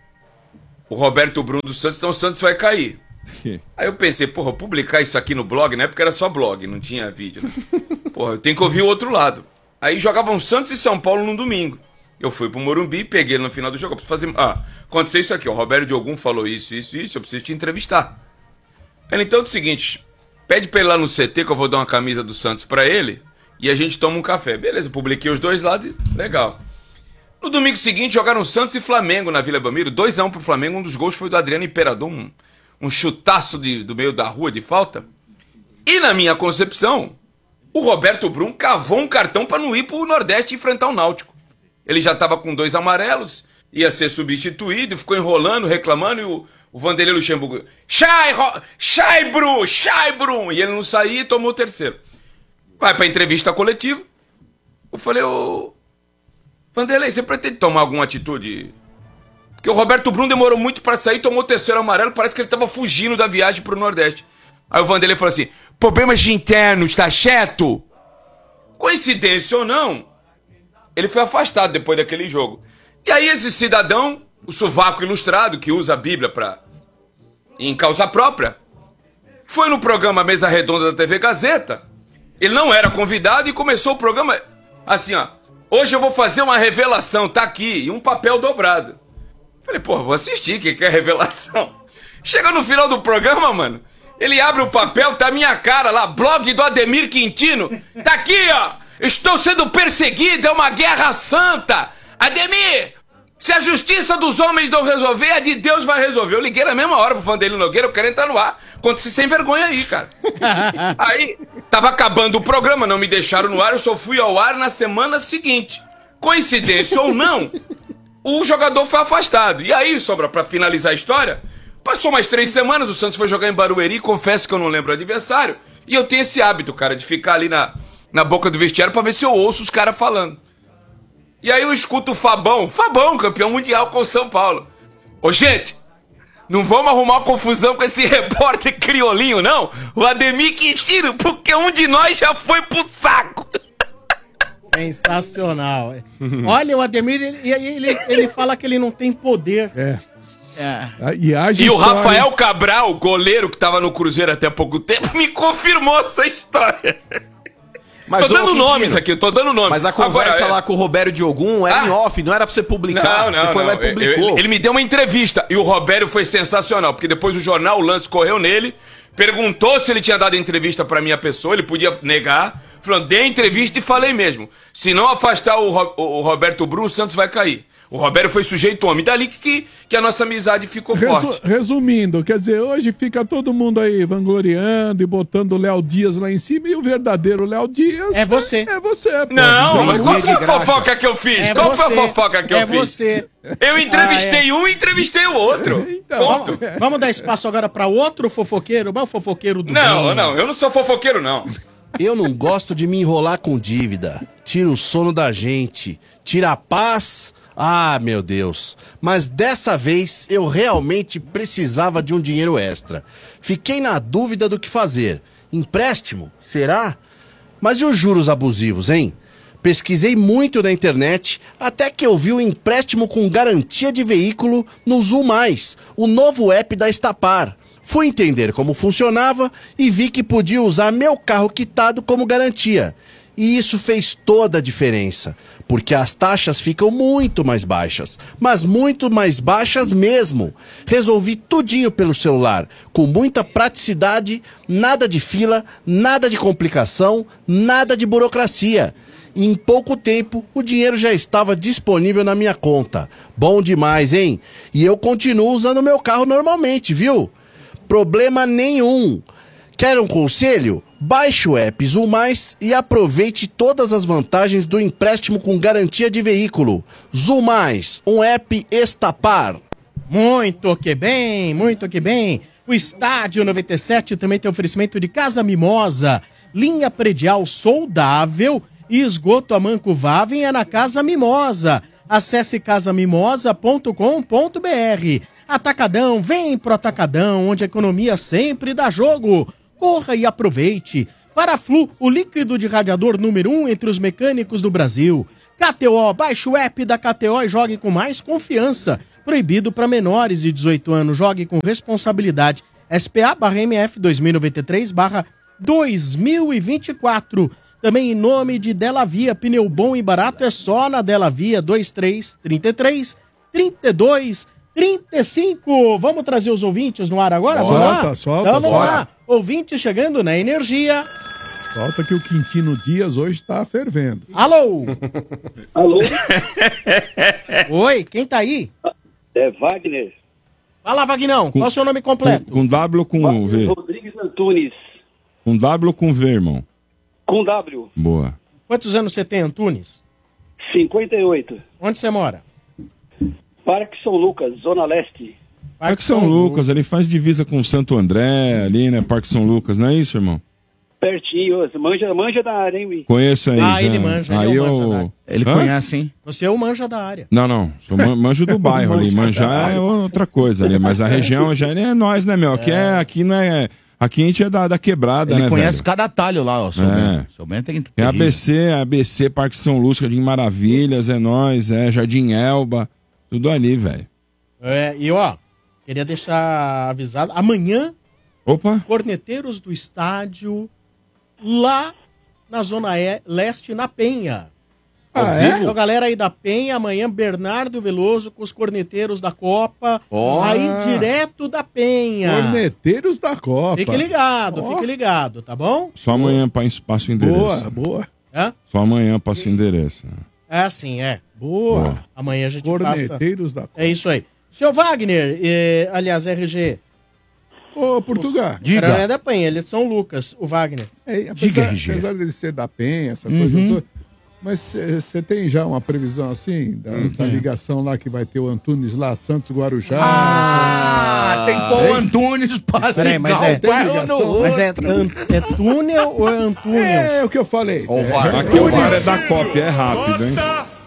o Roberto Brum do Santos, senão o Santos vai cair. Aí eu pensei, porra, publicar isso aqui no blog, na época era só blog, não tinha vídeo, né? Porra, eu tenho que ouvir o outro lado. Aí jogavam Santos e São Paulo num domingo. Eu fui pro Morumbi, peguei ele no final do jogo, eu preciso fazer... Ah, aconteceu isso aqui, o Roberto Diogun falou isso, isso, isso, eu preciso te entrevistar. Ele, então é o seguinte, pede pra ele lá no C T que eu vou dar uma camisa do Santos pra ele e a gente toma um café. Beleza, publiquei os dois lados e legal. No domingo seguinte jogaram Santos e Flamengo na Vila Belmiro, dois a um pro Flamengo, um dos gols foi do Adriano Imperador, um... um chutaço de, do meio da rua de falta. E na minha concepção, o Roberto Brum cavou um cartão para não ir pro Nordeste enfrentar o Náutico. Ele já estava com dois amarelos, ia ser substituído, ficou enrolando, reclamando, e o, o Vanderlei Luxemburgo, Chai, Chai Brum, Chai Brum, e ele não saía e tomou o terceiro. Vai pra entrevista coletiva. Eu falei, ô Vanderlei, você pretende tomar alguma atitude? Porque o Roberto Brum demorou muito pra sair, tomou o terceiro amarelo, parece que ele tava fugindo da viagem pro Nordeste. Aí o Vanderlei falou assim, problemas internos, tá certo? Coincidência ou não, ele foi afastado depois daquele jogo. E aí esse cidadão, o sovaco ilustrado, que usa a Bíblia pra... em causa própria, foi no programa Mesa Redonda da T V Gazeta, ele não era convidado e começou o programa assim, ó, hoje eu vou fazer uma revelação, tá aqui, e um papel dobrado. Falei, pô, vou assistir, o que, que é revelação? Chega no final do programa, mano, ele abre o papel, tá a minha cara lá, blog do Ademir Quintino, tá aqui, ó, estou sendo perseguido, é uma guerra santa. Ademir, se a justiça dos homens não resolver, a de Deus vai resolver. Eu liguei na mesma hora pro Vanderlei Nogueira, eu quero entrar no ar. Conta-se sem vergonha aí, cara. Aí, tava acabando o programa, não me deixaram no ar, eu só fui ao ar na semana seguinte. Coincidência ou não, o jogador foi afastado. E aí, Sobra, pra finalizar a história, passou mais três semanas, o Santos foi jogar em Barueri, confesso que eu não lembro o adversário, e eu tenho esse hábito, cara, de ficar ali na, na boca do vestiário pra ver se eu ouço os caras falando. E aí eu escuto o Fabão, Fabão, campeão mundial com o São Paulo. Ô, gente, não vamos arrumar uma confusão com esse repórter criolinho, não? O Ademir Quintino, porque um de nós já foi pro saco.
Sensacional. Olha, o Ademir, ele, ele, ele fala que ele não tem poder.
É.
É.
E,
e o Rafael Cabral, goleiro que tava no Cruzeiro até há pouco tempo, me confirmou essa história.
Mas,
tô dando nomes aqui, tô dando nomes.
Mas a conversa Agora, lá é... com o Robério Diogun era ah, em off, não era pra você publicar.
Não, não,
você foi
não.
lá e publicou.
Ele, ele me deu uma entrevista e o Robério foi sensacional, porque depois o jornal, o Lance, correu nele, perguntou se ele tinha dado entrevista pra minha pessoa, ele podia negar, falando, dei entrevista e falei mesmo. Se não afastar o, Ro, o Roberto Brum, o Santos vai cair. O Robério foi sujeito homem. Dali que, que a nossa amizade ficou
Resu,
forte.
Resumindo, quer dizer, hoje fica todo mundo aí vangloriando e botando o Léo Dias lá em cima e o verdadeiro Léo Dias...
É você.
É, é você. Pô.
Não, mas qual foi a fofoca que eu fiz?
É
qual
você.
foi a fofoca que
é
eu fiz?
É você.
Eu entrevistei ah, é. um e entrevistei o outro.
Então,
Ponto.
Vamos, vamos dar espaço agora pra outro fofoqueiro? Mas o fofoqueiro do
Não,
bem.
não, eu não sou fofoqueiro, não.
Eu não gosto de me enrolar com dívida. Tira o sono da gente. Tira a paz... Ah, meu Deus, mas dessa vez eu realmente precisava de um dinheiro extra. Fiquei na dúvida do que fazer. Empréstimo? Será? Mas e os juros abusivos, hein? Pesquisei muito na internet até que eu vi o empréstimo com garantia de veículo no Zul Mais, o novo app da Estapar. Fui entender como funcionava e vi que podia usar meu carro quitado como garantia. E isso fez toda a diferença, porque as taxas ficam muito mais baixas, mas muito mais baixas mesmo. Resolvi tudinho pelo celular, com muita praticidade, nada de fila, nada de complicação, nada de burocracia. E em pouco tempo, o dinheiro já estava disponível na minha conta. Bom demais, hein? E eu continuo usando meu carro normalmente, viu? Problema nenhum.
Quer um conselho? Baixe o app Zoom Mais e aproveite todas as vantagens do empréstimo com garantia de veículo. Zoom Mais, um app Estapar.
Muito que bem, muito que bem. O Estádio noventa e sete também tem oferecimento de Casa Mimosa, linha predial soldável e esgoto a Manco Vavem é na Casa Mimosa. Acesse casa mimosa ponto com ponto br. Atacadão, vem pro Atacadão, onde a economia sempre dá jogo. Corra e aproveite. Paraflu, o líquido de radiador número um entre os mecânicos do Brasil. K T O, baixe o app da K T O e jogue com mais confiança. Proibido para menores de dezoito anos, jogue com responsabilidade. S P A barra M F dois mil e noventa e três barra dois mil e vinte e quatro. Também em nome de Dela Via, pneu bom e barato é só na Dela Via, vinte e três, trinta e três, trinta e dois, trinta e cinco. Vamos trazer os ouvintes no ar agora?
Solta,
vamos lá?
solta,
então, vamos
solta.
lá. Ouvinte chegando na Energia.
Falta que o Quintino Dias hoje tá fervendo.
Alô?
Alô?
Oi, quem tá aí?
É Wagner.
Fala, Vagnão, qual é o seu nome completo?
Com, com W ou com V?
Rodrigues Antunes.
Com W ou com V, irmão?
Com W.
Boa.
Quantos anos você tem, Antunes?
cinquenta e oito.
Onde você mora?
Parque São Lucas, Zona Leste.
Parque São Lucas, ele faz divisa com Santo André, ali, né? Parque São Lucas, não é isso, irmão?
Pertinho, manja, manja da área, hein, Mi?
Conheço aí.
Ah,
já.
ele manja, ele
aí
é o
eu...
manja da área.
Ele
Hã?
conhece, hein?
Você é o manja da área.
Não, não. Sou man- manjo do bairro ali. Manjar é outra coisa ali. Mas a região já é nós, né, meu? Aqui, é, aqui não é. Aqui a gente é da, da quebrada,
Ele
né?
conhece
velho?
cada atalho lá, ó. Seu
É.
Bento. Seu Bento tem
É A B C, A B C, Parque São Lúcio, Jardim Maravilhas, é nós, é Jardim Elba. Tudo ali, velho.
É, e ó, queria deixar avisado. Amanhã,
Opa!
Corneteiros do Estádio, lá na Zona E- Leste, na Penha.
Ah, é?
Então, galera aí da Penha, amanhã Bernardo Veloso com os corneteiros da Copa.
Ó.
Aí direto da Penha.
Corneteiros da Copa.
Fique ligado,
Ó.
fique ligado, tá bom?
Só amanhã pa- passa o endereço.
Boa, boa.
Hã?
Só amanhã passa o endereço.
É assim, é.
Boa.
Amanhã a gente passa.
Corneteiros da Copa.
É isso aí. Seu Wagner, eh, aliás, R G.
Ô, Portugal.
Diga. É da Penha, ele é de São Lucas, o Wagner.
É,
Diga,
apesar,
R G.
apesar dele ser da Penha, essa
Uhum.
coisa toda. Mas você tem já uma previsão assim, da, da ligação lá que vai ter o Antunes lá, Santos Guarujá?
Ah, tem que pôr o Antunes para
Peraí, mas
ligar
é,
o pai ou não?
mas é, an- é túnel ou é Antúnio?
É o que eu falei.
Ó, o VAR. Aqui o VAR é da Copa, é rápido, hein?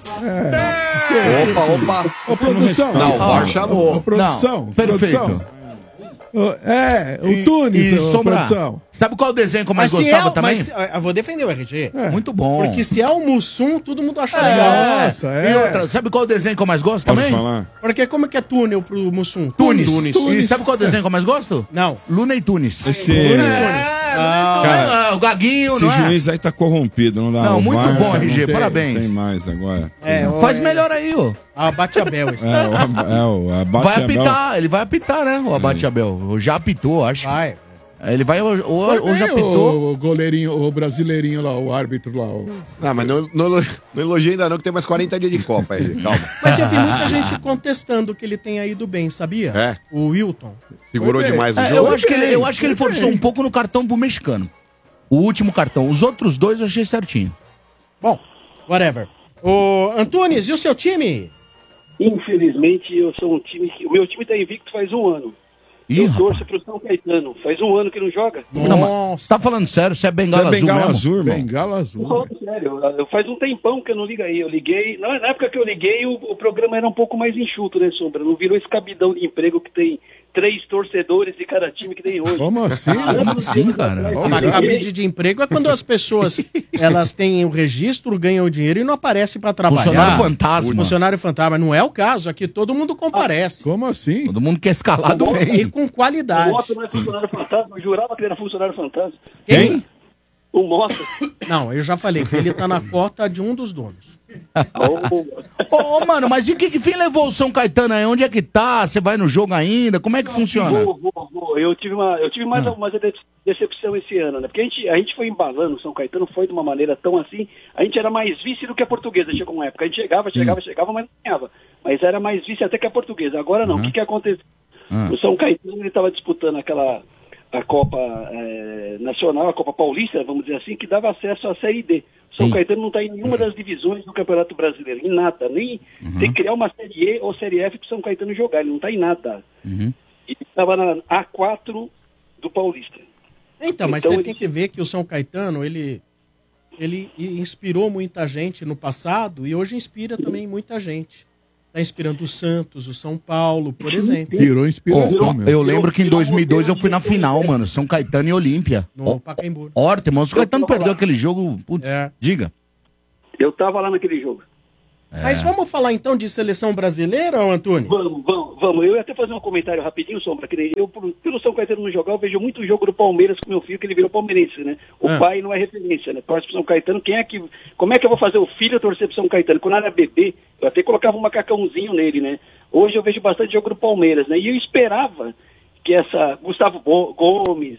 É.
Opa, opa.
Ô, produção.
Não, o VAR chamou.
Ô, produção.
Não, perfeito.
produção. Ô, É, o Tunes,
E
ô,
Sombra,
produção.
sabe qual o desenho que eu mais
Mas se
gostava
é, o-
também?
mas se- eu vou defender o R G.
Muito bom.
Porque se é o Mussum, todo mundo acha
É,
legal.
Nossa,
E
é.
outra, sabe qual o desenho que eu mais gosto
Posso
também?
falar?
Porque como que é túnel pro Mussum?
Tunis.
Tunis.
E sabe qual o desenho que eu mais gosto?
Não.
Luna e Tunis.
Esse,
Ah, o Gaguinho,
esse
não é?
juiz aí tá corrompido, não dá?
Não,
O
muito
VAR,
bom,
não
R G,
tem-
parabéns.
Tem mais agora.
É, o-
Faz
é-
melhor aí, ó.
Ah, bate Abel esse.
É, o, é, o abate
Vai
Abel.
apitar, ele vai apitar, né? O Abate Abel. Já apitou, acho.
Vai.
Ele vai, ou, ou,
Foi
ou já
bem
apitou.
o goleirinho, o brasileirinho lá, o árbitro lá. O...
Não, mas não, não, não elogia ainda não, que tem mais quarenta dias de Copa aí. Calma.
Mas eu vi muita gente contestando que ele tenha ido bem, sabia?
É.
O Wilton.
Segurou
Foi bem.
demais o
É,
jogo.
eu, acho que ele, eu
bem,
acho que ele
foi
forçou
bem.
um pouco no cartão pro mexicano. O último cartão. Os outros dois eu achei certinho.
Bom, whatever. Ô, Antunes, e o seu time?
Infelizmente, eu sou um time que... O meu time tá invicto faz um ano.
Ih,
eu
rapaz.
torço pro São Caetano. Faz um ano que não joga.
Não, mas tá falando sério? Você é
Você
bengala
é
azul
bengala
mesmo?
azul, irmão?
Bengala
Tô
azul.
falando sério. Eu- Faz um tempão que eu não ligo aí. Eu liguei... Na, na época que eu liguei, o, o programa era um pouco mais enxuto, né, Sombra? Não virou esse cabidão de emprego que tem três torcedores de cada time que tem hoje.
Como assim?
Como assim, cara?
Uma cabide de emprego é quando as pessoas elas têm o registro, ganham dinheiro e não aparecem para trabalhar.
Funcionário fantasma.
Funcionário fantasma. Não é o caso. Aqui todo mundo comparece.
Como assim?
Todo mundo quer escalado
E
vem.
com
O
qualidade.
Mota não é funcionário fantasma. Eu jurava que ele era funcionário fantasma.
Quem?
O Mota.
Não, eu já falei que ele tá na cota de um dos donos.
Oh,
Ô, ô, mano, mas e que, que fim levou o São Caetano aí? Onde é que tá? Você vai no jogo ainda? Como é que funciona?
Vou, vou, vou. Eu tive, uma, eu tive mais uma de- decepção esse ano, né? Porque a gente, a gente foi embalando, o São Caetano foi de uma maneira tão assim, a gente era mais vice do que a portuguesa, chegou uma época. A gente chegava, chegava, chegava, mas não ganhava. Mas era mais vice até que a portuguesa. Agora não, o que que aconteceu? O São Caetano, ele estava disputando aquela, a Copa é, Nacional, a Copa Paulista, vamos dizer assim, que dava acesso à Série D. O São
Sim.
Caetano não está em nenhuma das divisões do Campeonato Brasileiro, em nada. Nem
Uhum.
tem que criar uma Série E ou Série F para o São Caetano jogar, ele não está em nada.
Uhum.
Ele estava na A quatro do Paulista.
Então, mas
Então,
você
ele-
tem que ver que o São Caetano, ele, ele inspirou muita gente no passado e hoje inspira também muita gente. Está inspirando o Santos, o São Paulo, por exemplo.
Virou inspiração
Ó,
mesmo.
eu lembro que em dois mil e dois eu fui na final, mano. São Caetano e Olímpia.
No Pacaembu.
Horta, mano. São Caetano perdeu aquele jogo. Putz,
É.
diga.
Eu estava lá naquele jogo.
Mas vamos falar então de seleção brasileira, ô Antônio?
Vamos, vamos, vamos. Eu ia até fazer um comentário rapidinho, Sombra, que nem eu, por- pelo São Caetano não jogar, eu vejo muito jogo do Palmeiras com meu filho, que ele virou palmeirense, né? O
Ah.
pai não é referência, né? Torce pro São Caetano, quem é que... Como é que eu vou fazer o filho torcer pro São Caetano? Quando eu era bebê, eu até colocava um macacãozinho nele, né? Hoje eu vejo bastante jogo do Palmeiras, né? E eu esperava que essa... Gustavo Bo- Gomes,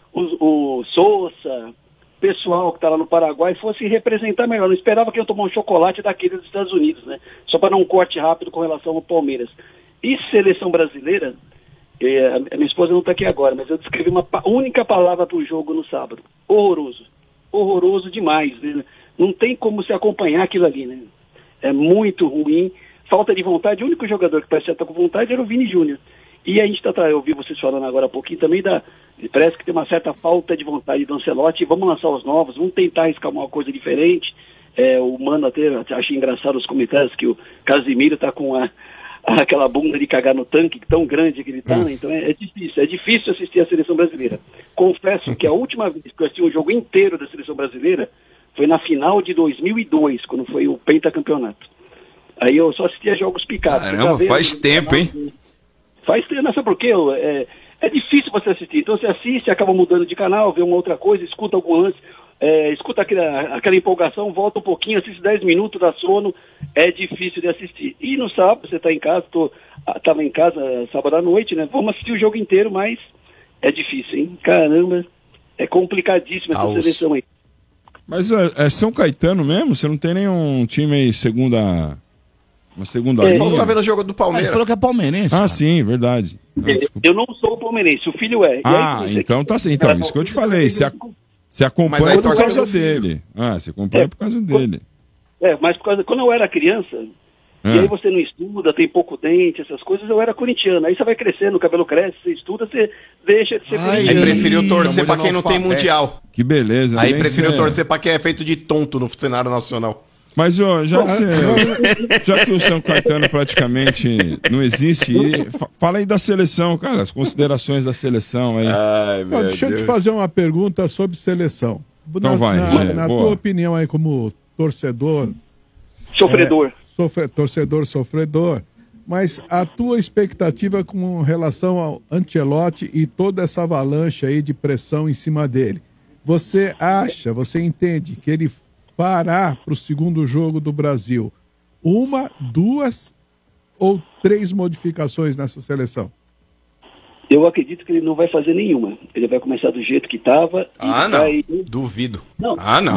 o, o Sousa... pessoal que está lá no Paraguai fosse representar melhor. Não esperava que eu tomar um chocolate daquele dos Estados Unidos, né? Só para dar um corte rápido com relação ao Palmeiras. E seleção brasileira, eh, a minha esposa não está aqui agora, mas eu descrevi uma pa- única palavra para o jogo no sábado. Horroroso. Horroroso demais, né? Não tem como se acompanhar aquilo ali, né? É muito ruim. Falta de vontade. O único jogador que parecia estar com vontade era o Vini Júnior. E a gente está, eu ouvi vocês falando agora há pouquinho também da... Parece que tem uma certa falta de vontade do Ancelotti. Vamos lançar os novos, vamos tentar arriscar uma coisa diferente. É, o Mano até, até achei engraçado os comentários que o Casimiro está com a, aquela bunda de cagar no tanque tão grande que ele está, né? Então é, é difícil, é difícil assistir a seleção brasileira. Confesso que a última vez que eu assisti um jogo inteiro da seleção brasileira foi na final de dois mil e dois, quando foi o pentacampeonato. Aí eu só assistia jogos picados.
Caramba,
Você tá
faz
vendo?
tempo, hein?
Faz tempo, não sabe por quê? É, é difícil você assistir. Então você assiste, acaba mudando de canal, vê uma outra coisa, escuta algum lance, é, escuta aquela, aquela empolgação, volta um pouquinho, assiste dez minutos, dá sono, é difícil de assistir. E no sábado, você está em casa, tô, tava em casa sábado à noite, né? Vamos assistir o jogo inteiro, mas é difícil, hein? Caramba, é complicadíssima essa
Aos-
seleção aí.
Mas é, é São Caetano mesmo? Você não tem nenhum time aí segunda... Uma segunda
É,
linha?
tá vendo
o jogo do
Palmeiras. Ele falou que é palmeirense.
Ah, sim, verdade. Ah,
É, eu não sou palmeirense, o filho é. E aí,
Ah,
você-
então tá assim. Então, isso que eu te falei. Você, a- você
Mas
acompanha
aí
por
torce
causa
pelo filho.
dele. Ah, você acompanha
É,
por causa dele.
É, mas por causa, quando eu era criança,
Ah.
e aí você não estuda, tem pouco dente, essas coisas, eu era corintiano. Aí você vai crescendo, o cabelo cresce, você estuda, você deixa de ser
Aí
corintiano.
preferiu torcer pra quem não tem mundial.
Que beleza.
Aí
nem
preferiu
sei.
torcer pra quem é feito de tonto no cenário nacional.
Mas, ó, já, que você- já que o São Caetano praticamente não existe, e fa- fala aí da seleção, cara, as considerações da seleção aí.
Ó, deixa eu te fazer uma pergunta sobre seleção.
Então
na
vai,
na,
é,
na
boa.
tua opinião aí como torcedor...
Sofredor.
é, sofre- torcedor, sofredor. Mas a tua expectativa com relação ao Ancelotti e toda essa avalanche aí de pressão em cima dele. Você acha, você entende que ele fará para o segundo jogo do Brasil uma, duas ou três modificações nessa seleção?
Eu acredito que ele não vai fazer nenhuma. Ele vai começar do jeito que estava.
Ah, não.
vai...
Duvido.
Não.
Ah, não.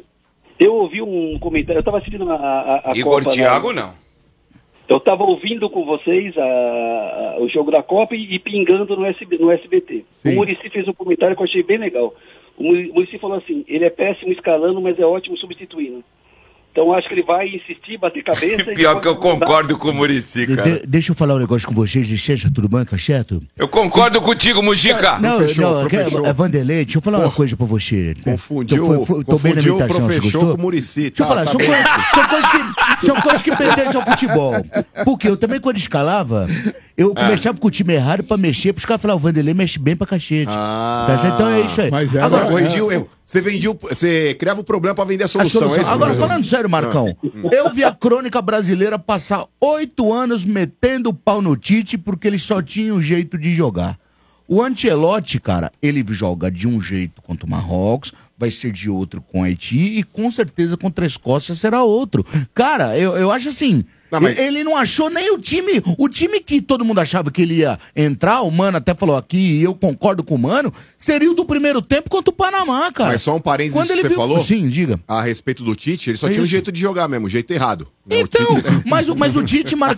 Eu ouvi um comentário, eu estava assistindo a, a, a
Igor
Copa,
Thiago,
né?
não.
Eu estava ouvindo com vocês a- a- o jogo da Copa e, e pingando no, S B, no S B T. O Muricy fez um comentário que eu achei bem legal. O Muri- Muricy falou assim, ele é péssimo escalando, mas é ótimo substituindo. Então acho que ele vai insistir, bater cabeça... e
Pior
depois
que eu
vai mudar.
concordo com o Muricy,
De-
cara.
de- deixa eu falar um negócio com vocês, licença, tudo bem, Cacheto?
Eu concordo contigo, Mujica.
Não, não, é, é Vanderlei, deixa eu falar uma coisa pra você.
Confundiu-
Tô, foi- tô bem na
confundiu o
imitação, você
professor
gostou?
com o Muricy,
Deixa eu
tá,
falar,
tá
são,
bem.
coisas, são, coisas que, são coisas que pertencem ao futebol. Porque eu também, quando escalava, eu
Ah.
começava com o time errado pra mexer, pros caras falaram, o Vanderlei mexe bem pra cachete.
Ah,
Tá certo? Então é isso aí.
Mas
Agora,
agora corrigiu o erro. Você vendia, o- você criava o problema pra vender a
A
solução.
solução.
é isso,
Agora,
professor?
falando sério, Marcão, eu vi a crônica brasileira passar oito anos metendo o pau no Tite porque ele só tinha um jeito de jogar. O Ancelotti, cara, ele joga de um jeito contra o Marrocos, vai ser de outro com o Haiti e com certeza contra a Escócia será outro. Cara, eu, eu acho assim,
Não, mas-
ele, ele não achou nem o time, o time que todo mundo achava que ele ia entrar, o Mano até falou aqui, e eu concordo com o Mano, seria o do primeiro tempo contra o Panamá, cara.
Mas só um parênteses
Quando
que
ele
você
viu-
falou.
Sim, diga.
A respeito do Tite, ele só
É
tinha um
isso.
jeito de jogar mesmo, o jeito errado. né? O
Então,
Tite-
mas, o- mas o Tite, Marcão,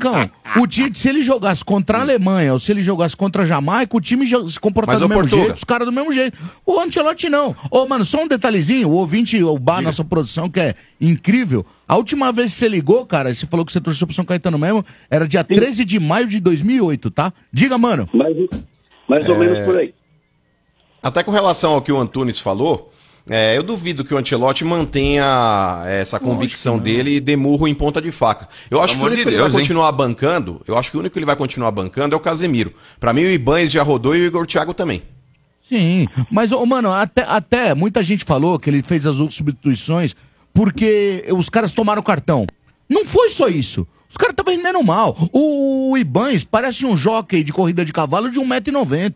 O Tite, se ele jogasse contra a Alemanha ou se ele jogasse contra a Jamaica, o time já se comportava do mesmo
Portuga,
jeito, os caras do mesmo jeito. O Ancelotti não. Ô, mano, só um detalhezinho, o ouvinte, o Bar, nossa produção, que é incrível. A última vez que você ligou, cara, você falou que você torceu pro São Caetano mesmo, era dia treze de maio de dois mil e oito, tá? Diga, mano.
Mais, mais ou
É.
menos por aí.
Até com relação ao que o Antunes falou, é, eu duvido que o Ancelotti mantenha essa convicção dele e dê murro em ponta de faca. Eu acho que o
amor
único
de
que ele
Deus,
vai
hein?
continuar bancando, eu acho que o único que ele vai continuar bancando é o Casemiro. Pra mim o Ibanez já rodou e o Igor Thiago também.
Sim, mas, ô, mano, até, até muita gente falou que ele fez as substituições porque os caras tomaram cartão. Não foi só isso. Os caras estavam rendendo mal. O Ibanez parece um jockey de corrida de cavalo de um metro e noventa.